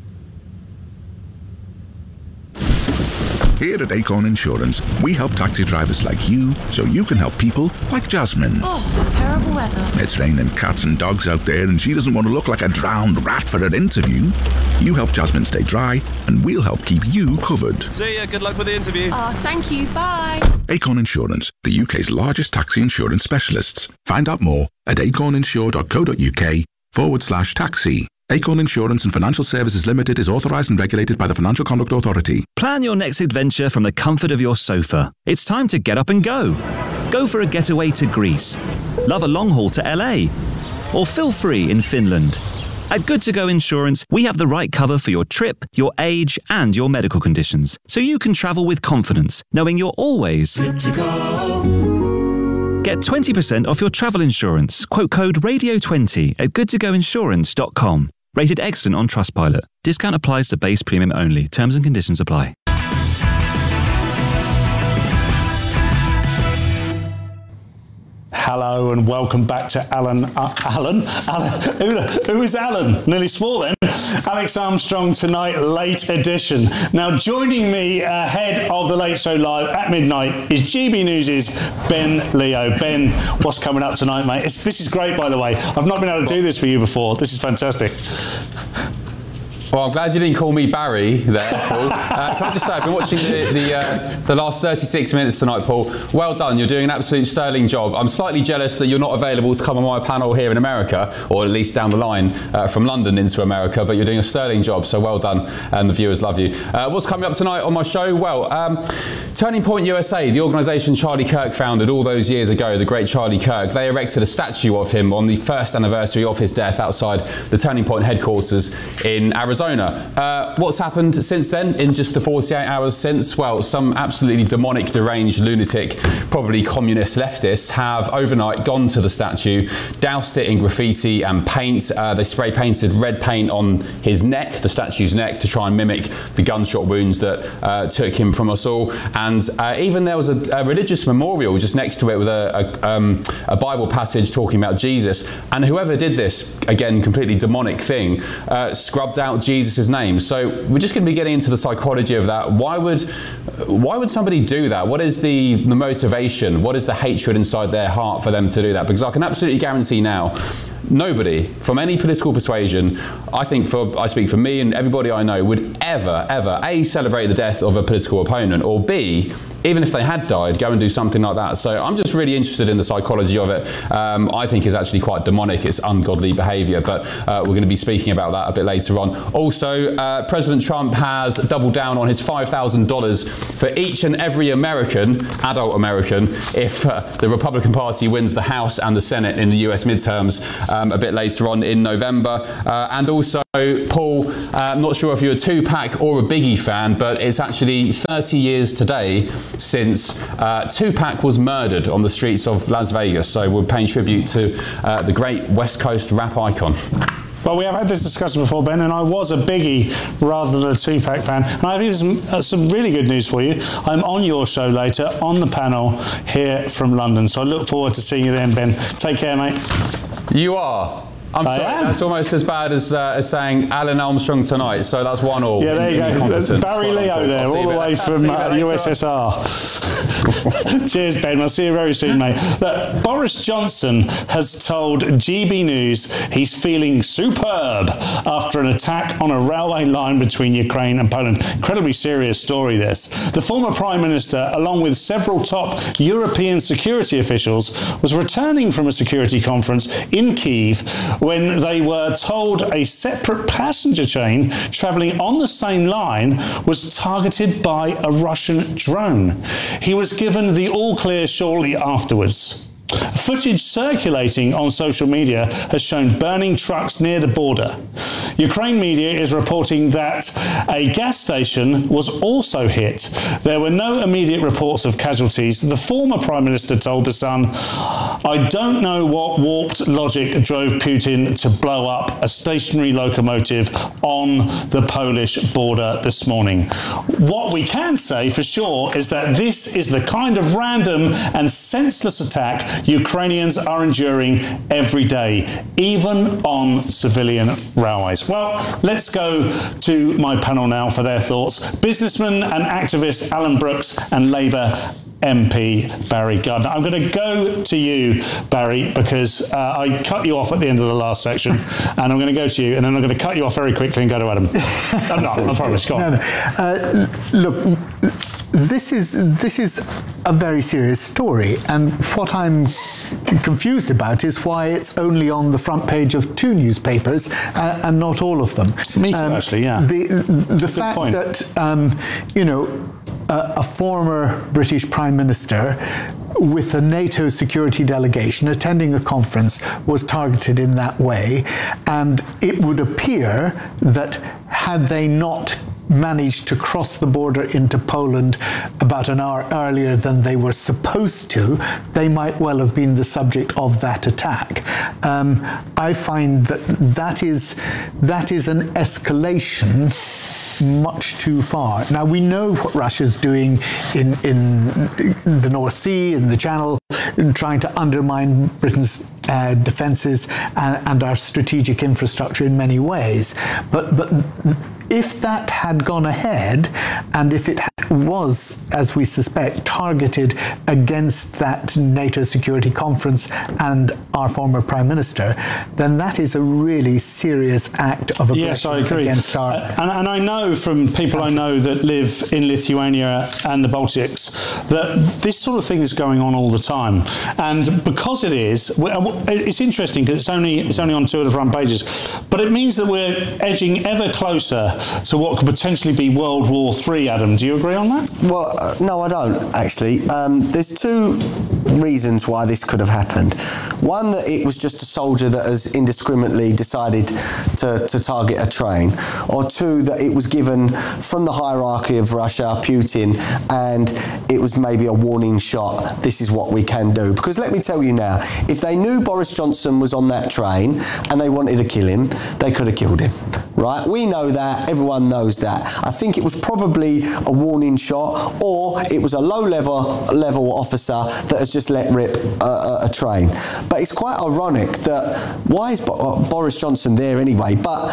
[SPEAKER 20] Here at Acorn Insurance, we help taxi drivers like you so you can help people like Jasmine.
[SPEAKER 21] Oh, terrible weather.
[SPEAKER 20] It's raining cats and dogs out there and she doesn't want to look like a drowned rat for her interview. You help Jasmine stay dry and we'll help keep you covered.
[SPEAKER 21] See ya, good luck with the interview. Oh, thank you, bye.
[SPEAKER 20] Acorn Insurance, the U K's largest taxi insurance specialists. Find out more at acorninsure.co.uk forward slash taxi. Acorn Insurance and Financial Services Limited is authorised and regulated by the Financial Conduct Authority.
[SPEAKER 22] Plan your next adventure from the comfort of your sofa. It's time to get up and go. Go for a getaway to Greece. Love a long haul to L A. Or feel free in Finland. At Good To Go Insurance, we have the right cover for your trip, your age, and your medical conditions, so you can travel with confidence, knowing you're always good to go. Get twenty percent off your travel insurance. Quote code radio twenty at good to go insurance dot com. Rated excellent on Trustpilot. Discount applies to base premium only. Terms and conditions apply.
[SPEAKER 3] Hello and welcome back to Alan. Uh, Alan? Alan? Who, the, who is Alan? Nearly swore then. Alex Armstrong Tonight, late edition. Now joining me ahead of the Late Show Live at midnight is G B News' Ben Leo. Ben, what's coming up tonight, mate? It's, this is great, by the way. I've not been able to do this for you before. This is fantastic.
[SPEAKER 23] Well, I'm glad you didn't call me Barry there, Paul. Uh, can I just say, I've been watching the the, uh, the last thirty-six minutes tonight, Paul. Well done. You're doing an absolute sterling job. I'm slightly jealous that you're not available to come on my panel here in America, or at least down the line uh, from London into America, but you're doing a sterling job, so well done, and the viewers love you. Uh, what's coming up tonight on my show? Well, um, Turning Point U S A, the organisation Charlie Kirk founded all those years ago, the great Charlie Kirk, they erected a statue of him on the first anniversary of his death outside the Turning Point headquarters in Arizona. Arizona. Uh, what's happened since then, in just the forty-eight hours since? Well, some absolutely demonic, deranged, lunatic, probably communist leftists have overnight gone to the statue, doused it in graffiti and paint. Uh, they spray painted red paint on his neck, the statue's neck, to try and mimic the gunshot wounds that uh, took him from us all. And uh, even there was a, a religious memorial just next to it with a, a, um, a Bible passage talking about Jesus. And whoever did this, again, completely demonic thing, uh, scrubbed out Jesus' name. So we're just going to be getting into the psychology of that. Why would, why would somebody do that? What is the, the motivation? What is the hatred inside their heart for them to do that? Because I can absolutely guarantee now, nobody from any political persuasion, I think for, I speak for me and everybody I know, would ever, ever, A, celebrate the death of a political opponent, or B, even if they had died, go and do something like that. So I'm just really interested in the psychology of it. Um, I think it's actually quite demonic. It's ungodly behaviour, but uh, we're going to be speaking about that a bit later on. Also, uh, President Trump has doubled down on his five thousand dollars for each and every American, adult American, if uh, the Republican Party wins the House and the Senate in the U S midterms um, a bit later on in November. Uh, and also, Paul, uh, I'm not sure if you're a Tupac or a Biggie fan, but it's actually thirty years today since uh, Tupac was murdered on the streets of Las Vegas. So we're paying tribute to uh, the great West Coast rap icon.
[SPEAKER 3] Well, we have had this discussion before, Ben, and I was a Biggie rather than a Tupac fan. And I have even some, uh, some really good news for you. I'm on your show later, on the panel here from London. So I look forward to seeing you then, Ben. Take care, mate.
[SPEAKER 23] You are. I'm
[SPEAKER 3] I
[SPEAKER 23] sorry,
[SPEAKER 3] am.
[SPEAKER 23] that's almost as bad as, uh, as saying Alan Armstrong tonight, so that's one all.
[SPEAKER 3] Yeah, there
[SPEAKER 23] in,
[SPEAKER 3] you
[SPEAKER 23] in
[SPEAKER 3] go.
[SPEAKER 23] competence.
[SPEAKER 3] Barry Leo there, all the way from uh, U S S R. Cheers, Ben. I'll see you very soon, mate. Look, Boris Johnson has told G B News he's feeling superb after an attack on a railway line between Ukraine and Poland. Incredibly serious story, this. The former Prime Minister, along with several top European security officials, was returning from a security conference in Kyiv when they were told a separate passenger train travelling on the same line was targeted by a Russian drone. He was given the all clear shortly afterwards. Footage circulating on social media has shown burning trucks near the border. Ukraine media is reporting that a gas station was also hit. There were no immediate reports of casualties. The former Prime Minister told The Sun, "I don't know what warped logic drove Putin to blow up a stationary locomotive on the Polish border this morning. What we can say for sure is that this is the kind of random and senseless attack Ukrainians are enduring every day, even on civilian railways." Well, let's go to my panel now for their thoughts. Businessman and activist Alan Brooks and Labour M P Barry Gardiner. I'm going to go to you, Barry, because uh, I cut you off at the end of the last section, and I'm going to go to you, and then I'm going to cut you off very quickly and go to Adam. I'm not, I promise. Go on.
[SPEAKER 4] No, no. Uh, look, this is this is a very serious story, and what I'm confused about is why it's only on the front page of two newspapers uh, and not all of them.
[SPEAKER 3] Me too, um, actually. Yeah.
[SPEAKER 4] The the
[SPEAKER 3] Good
[SPEAKER 4] fact
[SPEAKER 3] point.
[SPEAKER 4] that um, you know. A, a former British Prime Minister with a NATO security delegation attending a conference was targeted in that way, and it would appear that had they not managed to cross the border into Poland about an hour earlier than they were supposed to, they might well have been the subject of that attack. Um, I find that that is that is an escalation much too far. Now, we know what Russia's doing in, in the North Sea, in the Channel, trying to undermine Britain's uh, defences and, and our strategic infrastructure in many ways. But, but if that had gone ahead, and if it was, as we suspect, targeted against that NATO security conference and our former Prime Minister, then that is a really serious act of aggression
[SPEAKER 3] yes, I agree.
[SPEAKER 4] against our...
[SPEAKER 3] Uh, and, and I know from people I know that live in Lithuania and the Baltics that this sort of thing is going on all the time. And because it is, it's interesting because it's only, it's only on two of the front pages, but it means that we're edging ever closer to what could potentially be World War Three, Adam. Do you agree on that?
[SPEAKER 5] Well, uh, no, I don't, actually. Um, there's two reasons why this could have happened. One, that it was just a soldier that has indiscriminately decided to, to target a train. Or two, that it was given from the hierarchy of Russia, Putin, and it was maybe a warning shot. This is what we can do. Because let me tell you now, if they knew Boris Johnson was on that train and they wanted to kill him, they could have killed him. Right? We know that. Everyone knows that. I think it was probably a warning shot, or it was a low-level level officer that has just let rip a, a, a train. But it's quite ironic that why is Bo- Boris Johnson there anyway? But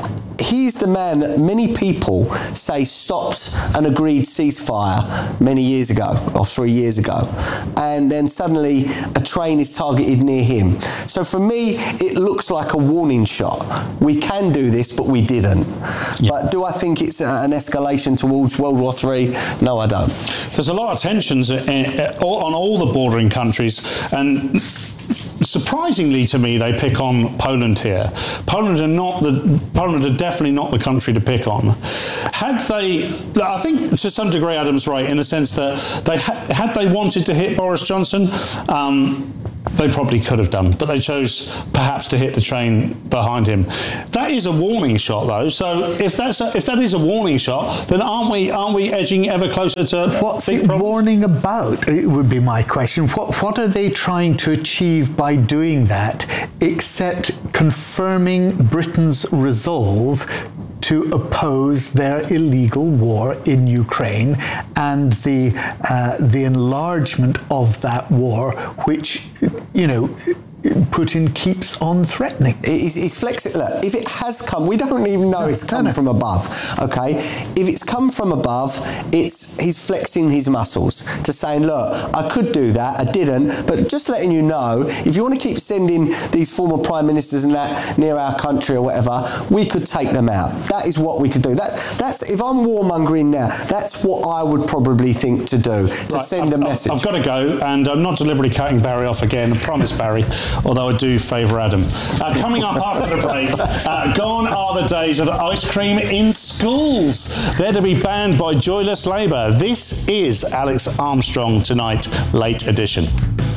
[SPEAKER 5] he's the man that many people say stopped an agreed ceasefire many years ago, or three years ago, and then suddenly a train is targeted near him. So for me, it looks like a warning shot. We can do this, but we didn't. Yeah. But do I think it's a, an escalation towards World War Three? No, I don't.
[SPEAKER 3] There's a lot of tensions on all the bordering countries, and surprisingly to me, they pick on Poland here. Poland are not the Poland are definitely not the country to pick on. Had they, I think to some degree, Adam's right in the sense that they had they wanted to hit Boris Johnson, um, they probably could have done, but they chose perhaps to hit the train behind him. That is a warning shot, though. So if that's a, if that is a warning shot, then aren't we aren't we edging ever closer to
[SPEAKER 4] what's it warning about? It would be my question. What what are they trying to achieve by doing that, except confirming Britain's resolve to oppose their illegal war in Ukraine and the uh, the enlargement of that war, which, you know, Putin keeps on threatening.
[SPEAKER 5] He's, he's flexing. Look, if it has come, we don't even know it's come no, no. from above. Okay, if it's come from above, it's he's flexing his muscles to saying, look, I could do that, I didn't, but just letting you know, if you want to keep sending these former prime ministers and that near our country or whatever, we could take them out. That is what we could do. That's that's if I'm warmongering now, that's what I would probably think to do, to
[SPEAKER 3] right,
[SPEAKER 5] send
[SPEAKER 3] I've,
[SPEAKER 5] a message.
[SPEAKER 3] I've got to go, and I'm not deliberately cutting Barry off again. I promise, Barry. Although I do favour Adam. Uh, coming up after the break, uh, gone are the days of ice cream in schools. They're to be banned by joyless Labour. This is Alex Armstrong Tonight, late edition.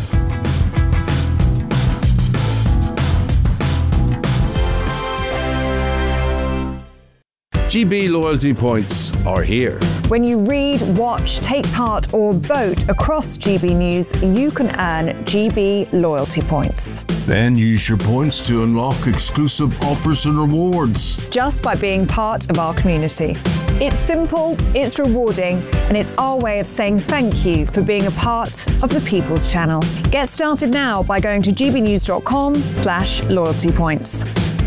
[SPEAKER 1] G B loyalty points are here.
[SPEAKER 6] When you read, watch, take part or vote across G B News, you can earn G B loyalty points.
[SPEAKER 1] Then use your points to unlock exclusive offers and rewards.
[SPEAKER 6] Just by being part of our community. It's simple, it's rewarding, and it's our way of saying thank you for being a part of the People's Channel. Get started now by going to gbnews.com slash loyalty points.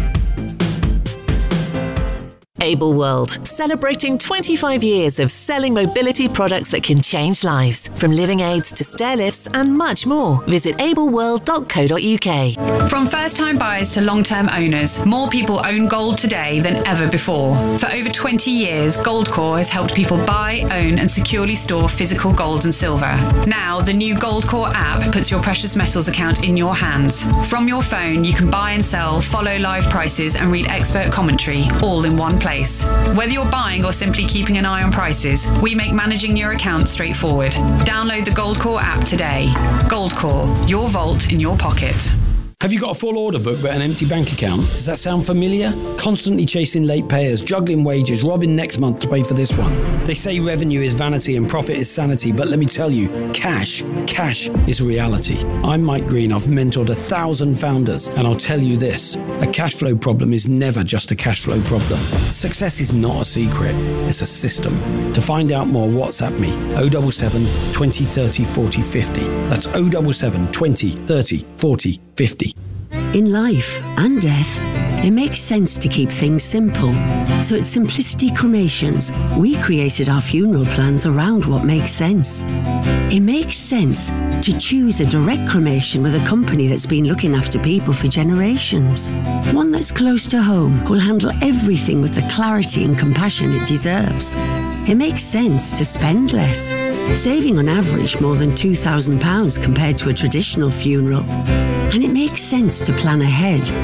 [SPEAKER 7] Able World, celebrating twenty-five years of selling mobility products that can change lives. From living aids to stair lifts and much more. Visit able world dot co dot u k.
[SPEAKER 10] From first-time buyers to long-term owners, more people own gold today than ever before. For over twenty years, Goldcore has helped people buy, own and securely store physical gold and silver. Now, the new Goldcore app puts your precious metals account in your hands. From your phone, you can buy and sell, follow live prices and read expert commentary, all in one place. Whether you're buying or simply keeping an eye on prices, we make managing your account straightforward. Download the Goldcore app today. Goldcore, your vault in your pocket.
[SPEAKER 24] Have you got a full order book but an empty bank account? Does that sound familiar? Constantly chasing late payers, juggling wages, robbing next month to pay for this one. They say revenue is vanity and profit is sanity, but let me tell you, cash, cash is reality. I'm Mike Green, I've mentored a thousand founders, and I'll tell you this, a cash flow problem is never just a cash flow problem. Success is not a secret, it's a system. To find out more, WhatsApp me, oh seven seven, twenty, thirty, forty, fifty. That's oh seven seven, twenty, thirty, forty, fifty.
[SPEAKER 25] In life and death, it makes sense to keep things simple. So at Simplicity Cremations, we created our funeral plans around what makes sense. It makes sense to choose a direct cremation with a company that's been looking after people for generations. One that's close to home, who'll handle everything with the clarity and compassion it deserves. It makes sense to spend less, saving on average more than two thousand pounds compared to a traditional funeral. And it makes sense to plan ahead.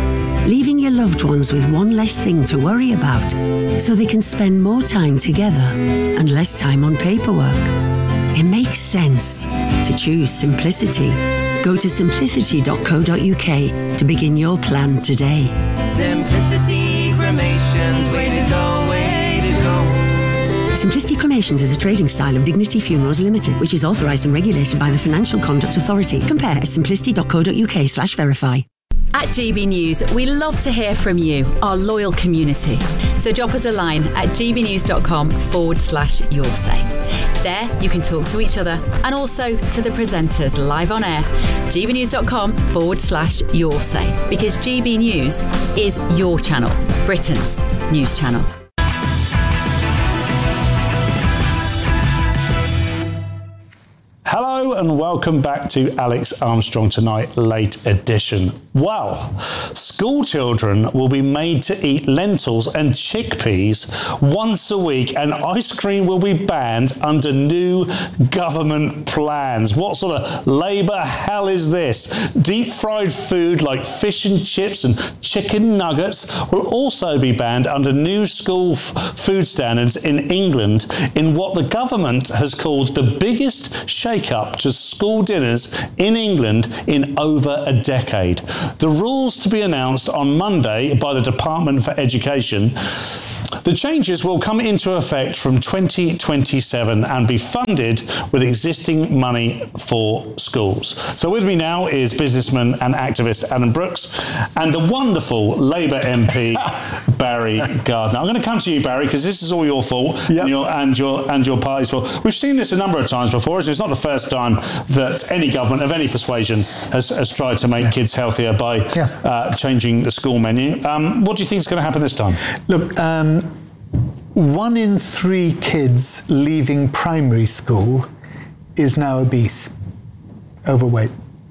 [SPEAKER 25] leaving your loved ones with one less thing to worry about, so they can spend more time together and less time on paperwork. It makes sense to choose simplicity. Go to simplicity dot co dot uk to begin your plan today.
[SPEAKER 2] Simplicity Cremations, way to go, way to go.
[SPEAKER 25] Simplicity Cremations is a trading style of Dignity Funerals Limited, which is authorised and regulated by the Financial Conduct Authority. Compare at simplicity dot co dot uk slash verify.
[SPEAKER 8] At G B News, we love to hear from you, our loyal community. So drop us a line at gbnews.com forward slash your say. There, you can talk to each other and also to the presenters live on air. gbnews.com forward slash your say. Because G B News is your channel, Britain's news channel.
[SPEAKER 3] Hello and welcome back to Alex Armstrong Tonight Late Edition. Well, school children will be made to eat lentils and chickpeas once a week, and ice cream will be banned under new government plans. What sort of Labour hell is this? Deep fried food like fish and chips and chicken nuggets will also be banned under new school f- food standards in England in what the government has called the biggest shake up to school dinners in England in over a decade. The rules to be announced on Monday by the Department for Education. The changes will come into effect from twenty twenty-seven and be funded with existing money for schools. So with me now is businessman and activist Adam Brooks and the wonderful Labour M P Barry Gardiner. I'm going to come to you, Barry, because this is all your fault yep. and, your, and your and your party's fault. We've seen this a number of times before, so it's not the first time that any government of any persuasion has, has tried to make yeah. kids healthier by yeah. uh, changing the school menu. Um, what do you think is going to happen this time?
[SPEAKER 4] Look, um, one in three kids leaving primary school is now obese, overweight.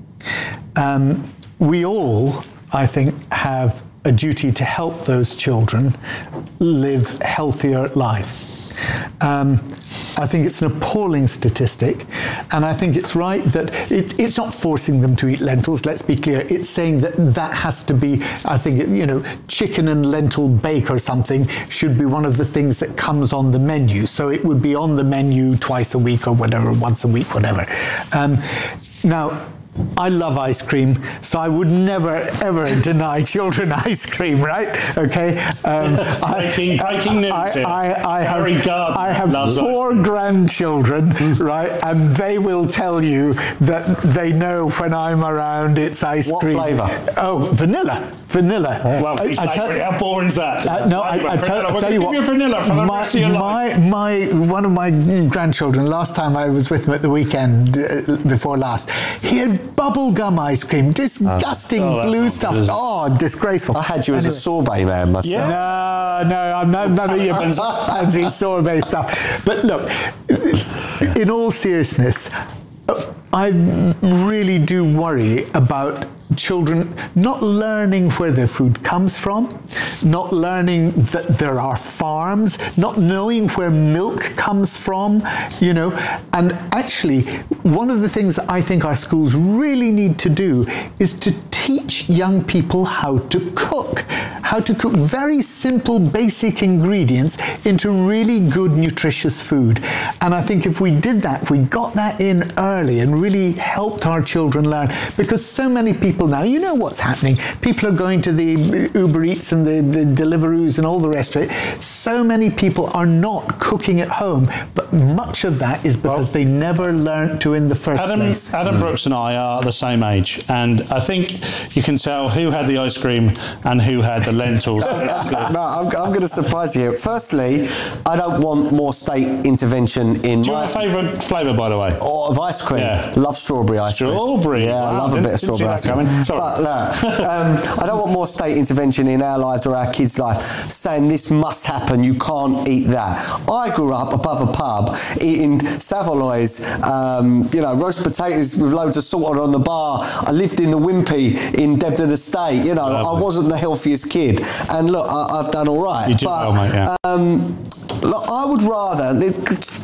[SPEAKER 4] Um, we all, I think, have a duty to help those children live healthier lives. Um, I think it's an appalling statistic, and I think it's right that it, it's not forcing them to eat lentils, let's be clear. It's saying that that has to be, I think, you know, chicken and lentil bake or something should be one of the things that comes on the menu. So it would be on the menu twice a week or whatever, once a week, whatever. Um, now, I love ice cream, so I would never, ever deny children ice cream, right? Okay? Um,
[SPEAKER 3] breaking breaking news
[SPEAKER 4] I,
[SPEAKER 3] here.
[SPEAKER 4] I, I, I
[SPEAKER 3] Barry
[SPEAKER 4] have,
[SPEAKER 3] Gardiner
[SPEAKER 4] I have
[SPEAKER 3] loves
[SPEAKER 4] four grandchildren, right? And they will tell you that they know when I'm around it's ice
[SPEAKER 5] what
[SPEAKER 4] cream.
[SPEAKER 5] What flavour?
[SPEAKER 4] Oh, vanilla. Vanilla.
[SPEAKER 3] Well, I, I tell, how boring is that?
[SPEAKER 4] Uh, no, I, I tell,
[SPEAKER 3] We're
[SPEAKER 4] tell you what.
[SPEAKER 3] Give you vanilla for the
[SPEAKER 4] my,
[SPEAKER 3] rest of your
[SPEAKER 4] my,
[SPEAKER 3] life.
[SPEAKER 4] My, one of my grandchildren, last time I was with him at the weekend, uh, before last, he had bubble gum ice cream, disgusting
[SPEAKER 3] oh,
[SPEAKER 4] blue stuff. Oh, disgraceful.
[SPEAKER 5] I had you as
[SPEAKER 4] anyway.
[SPEAKER 5] a sorbet man myself.
[SPEAKER 4] Yeah. No, no, I'm not, none of your fancy sorbet stuff. But look, in all seriousness, I really do worry about children not learning where their food comes from, not learning that there are farms, not knowing where milk comes from, you know. And actually, one of the things that I think our schools really need to do is to teach young people how to cook, how to cook very simple, basic ingredients into really good, nutritious food. And I think if we did that, if we got that in early and really helped our children learn, because so many people now, you know what's happening. People are going to the Uber Eats and the, the Deliveroos and all the rest of it. So many people are not cooking at home, but much of that is because well, they never learned to in the first
[SPEAKER 3] Adam,
[SPEAKER 4] place.
[SPEAKER 3] Adam Brooks and I are the same age, and I think you can tell who had the ice cream and who had the lentils.
[SPEAKER 5] no, I'm, I'm going to surprise you here. Firstly, I don't want more state intervention in
[SPEAKER 3] Do you
[SPEAKER 5] my...
[SPEAKER 3] have a favourite flavour, by the way?
[SPEAKER 5] Or of ice cream?
[SPEAKER 3] Yeah.
[SPEAKER 5] Love strawberry ice cream.
[SPEAKER 3] Strawberry?
[SPEAKER 5] Yeah,
[SPEAKER 3] wow.
[SPEAKER 5] I love
[SPEAKER 3] didn't,
[SPEAKER 5] a bit of strawberry ice cream.
[SPEAKER 3] Sorry.
[SPEAKER 5] But look, um, I don't want more state intervention in our lives or our kids' life saying this must happen, you can't eat that. I grew up above a pub eating Savoy's, um, you know, roast potatoes with loads of salt on the bar. I lived in the Wimpy in Debden Estate. You know, Lovely. I wasn't the healthiest kid. And look, I, I've done all right.
[SPEAKER 3] You did
[SPEAKER 5] but,
[SPEAKER 3] well, mate, yeah.
[SPEAKER 5] Um, Look, I would rather,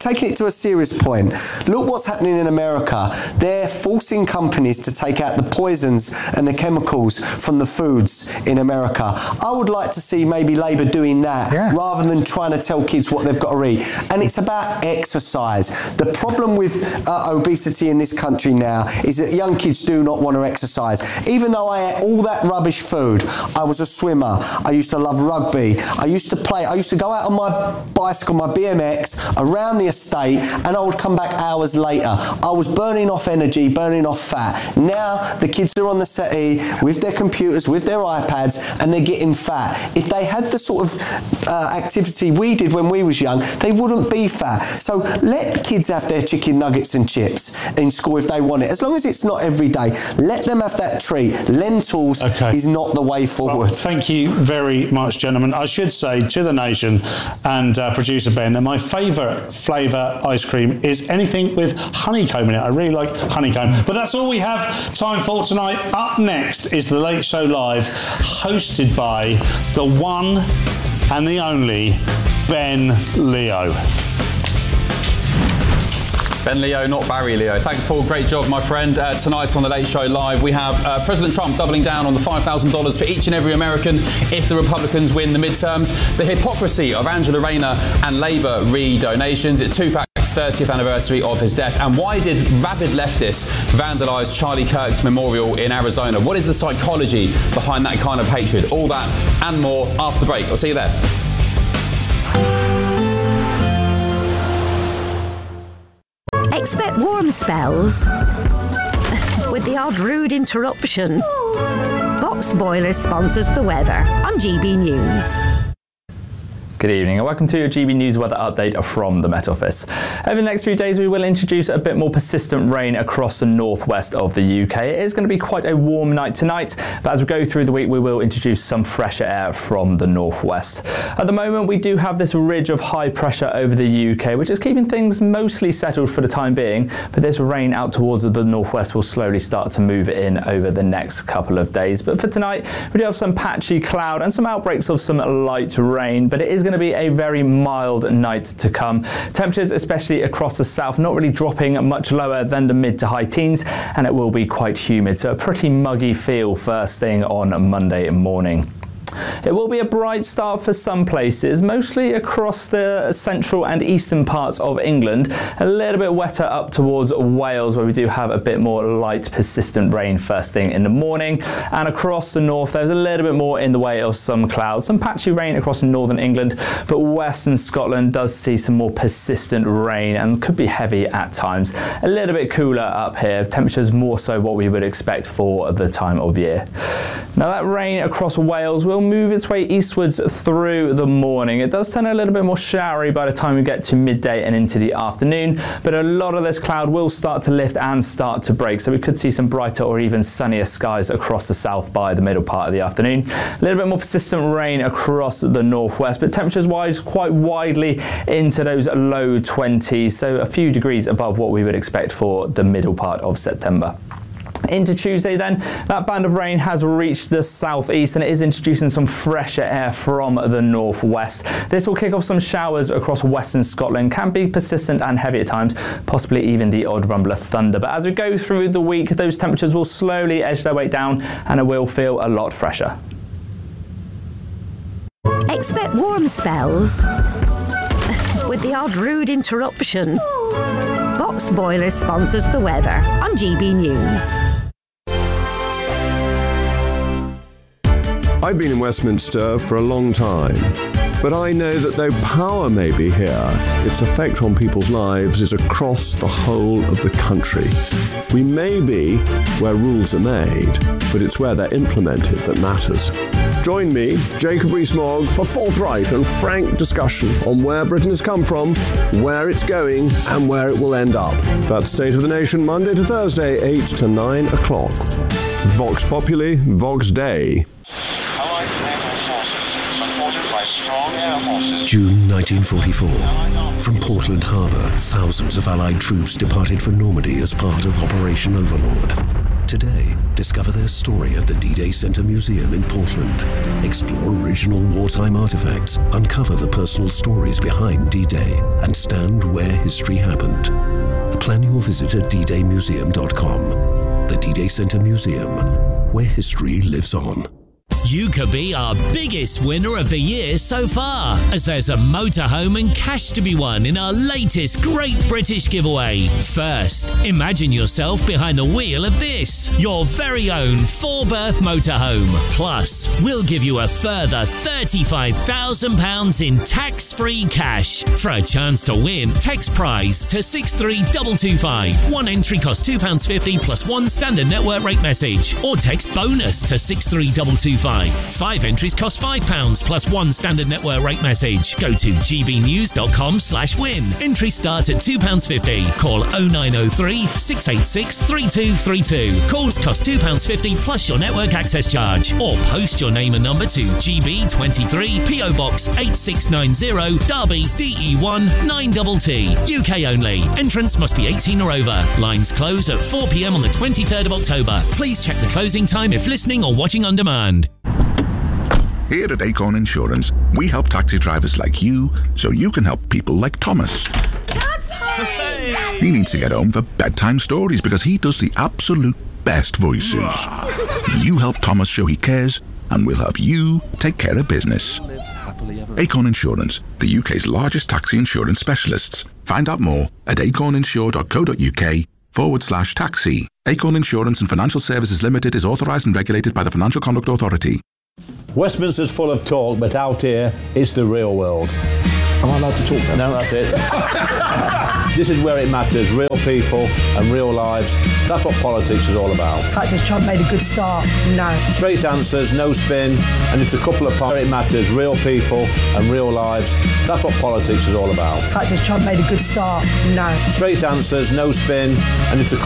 [SPEAKER 5] taking it to a serious point, look what's happening in America. They're forcing companies to take out the poisons and the chemicals from the foods in America. I would like to see maybe Labour doing that yeah. rather than trying to tell kids what they've got to eat. And it's about exercise. The problem with uh, obesity in this country now is that young kids do not want to exercise. Even though I ate all that rubbish food, I was a swimmer, I used to love rugby, I used to play, I used to go out on my bicycle, my B M X, around the estate, and I would come back hours later. I was burning off energy, burning off fat. Now the kids are on the settee with their computers, with their iPads, and they're getting fat. If they had the sort of uh, activity we did when we was young, they wouldn't be fat. So let kids have their chicken nuggets and chips in school if they want it. As long as it's not every day, let them have that treat. Lentils okay. is not the way forward.
[SPEAKER 3] Well, thank you very much, gentlemen. I should say to the nation and uh, producer Ben that my favourite flavour ice cream is anything with honeycomb in it. I really like honeycomb. But that's all we have time for tonight. Up next is The Late Show Live, hosted by the one and the only Ben Leo.
[SPEAKER 23] Ben Leo, not Barry Leo. Thanks, Paul. Great job, my friend. Uh, tonight on The Late Show Live, we have uh, President Trump doubling down on the five thousand dollars for each and every American if the Republicans win the midterms, the hypocrisy of Angela Rayner and Labour re-donations. It's Tupac's thirtieth anniversary of his death. And why did rabid leftists vandalise Charlie Kirk's memorial in Arizona? What is the psychology behind that kind of hatred? All that and more after the break. I'll see you there.
[SPEAKER 9] Expect warm spells with the odd rude interruption. Box Boilers sponsors the weather on G B News.
[SPEAKER 19] Good evening and welcome to your G B News weather update from the Met Office. Over the next few days we will introduce a bit more persistent rain across the northwest of the U K. It is going to be quite a warm night tonight, but as we go through the week we will introduce some fresher air from the northwest. At the moment we do have this ridge of high pressure over the U K, which is keeping things mostly settled for the time being, but this rain out towards the northwest will slowly start to move in over the next couple of days. But for tonight we do have some patchy cloud and some outbreaks of some light rain, but it is going to be a very mild night to come. Temperatures, especially across the south, not really dropping much lower than the mid to high teens, and it will be quite humid, so a pretty muggy feel first thing on Monday morning. It will be a bright start for some places, mostly across the central and eastern parts of England. A little bit wetter up towards Wales, where we do have a bit more light, persistent rain first thing in the morning. And across the north, there's a little bit more in the way of some clouds. Some patchy rain across northern England, but western Scotland does see some more persistent rain and could be heavy at times. A little bit cooler up here. Temperatures more so what we would expect for the time of year. Now that rain across Wales will move its way eastwards through the morning. It does turn a little bit more showery by the time we get to midday and into the afternoon, but a lot of this cloud will start to lift and start to break, so we could see some brighter or even sunnier skies across the south by the middle part of the afternoon. A little bit more persistent rain across the northwest, but temperatures wise quite widely into those low twenties, so a few degrees above what we would expect for the middle part of September. Into Tuesday then, that band of rain has reached the southeast and it is introducing some fresher air from the northwest. This will kick off some showers across western Scotland, can be persistent and heavy at times, possibly even the odd rumble of thunder. But as we go through the week, those temperatures will slowly edge their way down and it will feel a lot fresher.
[SPEAKER 9] Expect warm spells with the odd rude interruption. Box Boilers sponsors the weather on G B News.
[SPEAKER 11] I've been in Westminster for a long time, but I know that though power may be here, its effect on people's lives is across the whole of the country. We may be where rules are made, but it's where they're implemented that matters. Join me, Jacob Rees-Mogg, for forthright and frank discussion on where Britain has come from, where it's going, and where it will end up. That's State of the Nation, Monday to Thursday, eight to nine o'clock. Vox Populi, Vox Dei.
[SPEAKER 12] June nineteen forty-four. From Portland Harbour, thousands of Allied troops departed for Normandy as part of Operation Overlord. Today, discover their story at the D-Day Center Museum in Portland. Explore original wartime artifacts, uncover the personal stories behind D-Day, and stand where history happened. Plan your visit at d day museum dot com. The D-Day Center Museum, where history lives on.
[SPEAKER 13] You could be our biggest winner of the year so far, as there's a motorhome and cash to be won in our latest Great British Giveaway. First, imagine yourself behind the wheel of this, your very own four-berth motorhome. Plus, we'll give you a further thirty-five thousand pounds in tax-free cash. For a chance to win, text prize to six three two two five. One entry costs two pounds fifty plus one standard network rate message, or text bonus to six three two two five. Five entries cost five pounds plus one standard network rate message. Go to g b news dot com slash win. Entry starts at two pounds fifty. Call oh nine oh three, six eight six, three two three two. Calls cost two pounds fifty plus your network access charge. Or post your name and number to G B twenty-three, P O Box eight six nine zero, Derby, D E one nine T T. U K only. Entrance must be eighteen or over. Lines close at four p m on the twenty-third of October. Please check the closing time if listening or watching on demand.
[SPEAKER 20] Here at Acorn Insurance, we help taxi drivers like you so you can help people like Thomas.
[SPEAKER 2] Dad's home!
[SPEAKER 20] He needs to get home for bedtime stories because he does the absolute best voices. You help Thomas show he cares, and we'll help you take care of business. Acorn Insurance, the U K's largest taxi insurance specialists. Find out more at acorninsure.co.uk forward slash taxi. Acorn Insurance and Financial Services Limited is authorised and regulated by the Financial Conduct Authority.
[SPEAKER 14] Westminster's full of talk, but out here, it's the real world. Am I allowed to talk then? No, that's it. This is where it matters, real people and real lives. That's what politics is all about.
[SPEAKER 15] In fact, has Trump made a good start? No.
[SPEAKER 14] Straight answers, no spin, and just a couple of points. Where it matters, real people and real lives. That's what politics is all about.
[SPEAKER 15] In fact, has Trump made a good start? No.
[SPEAKER 14] Straight answers, no spin, and just a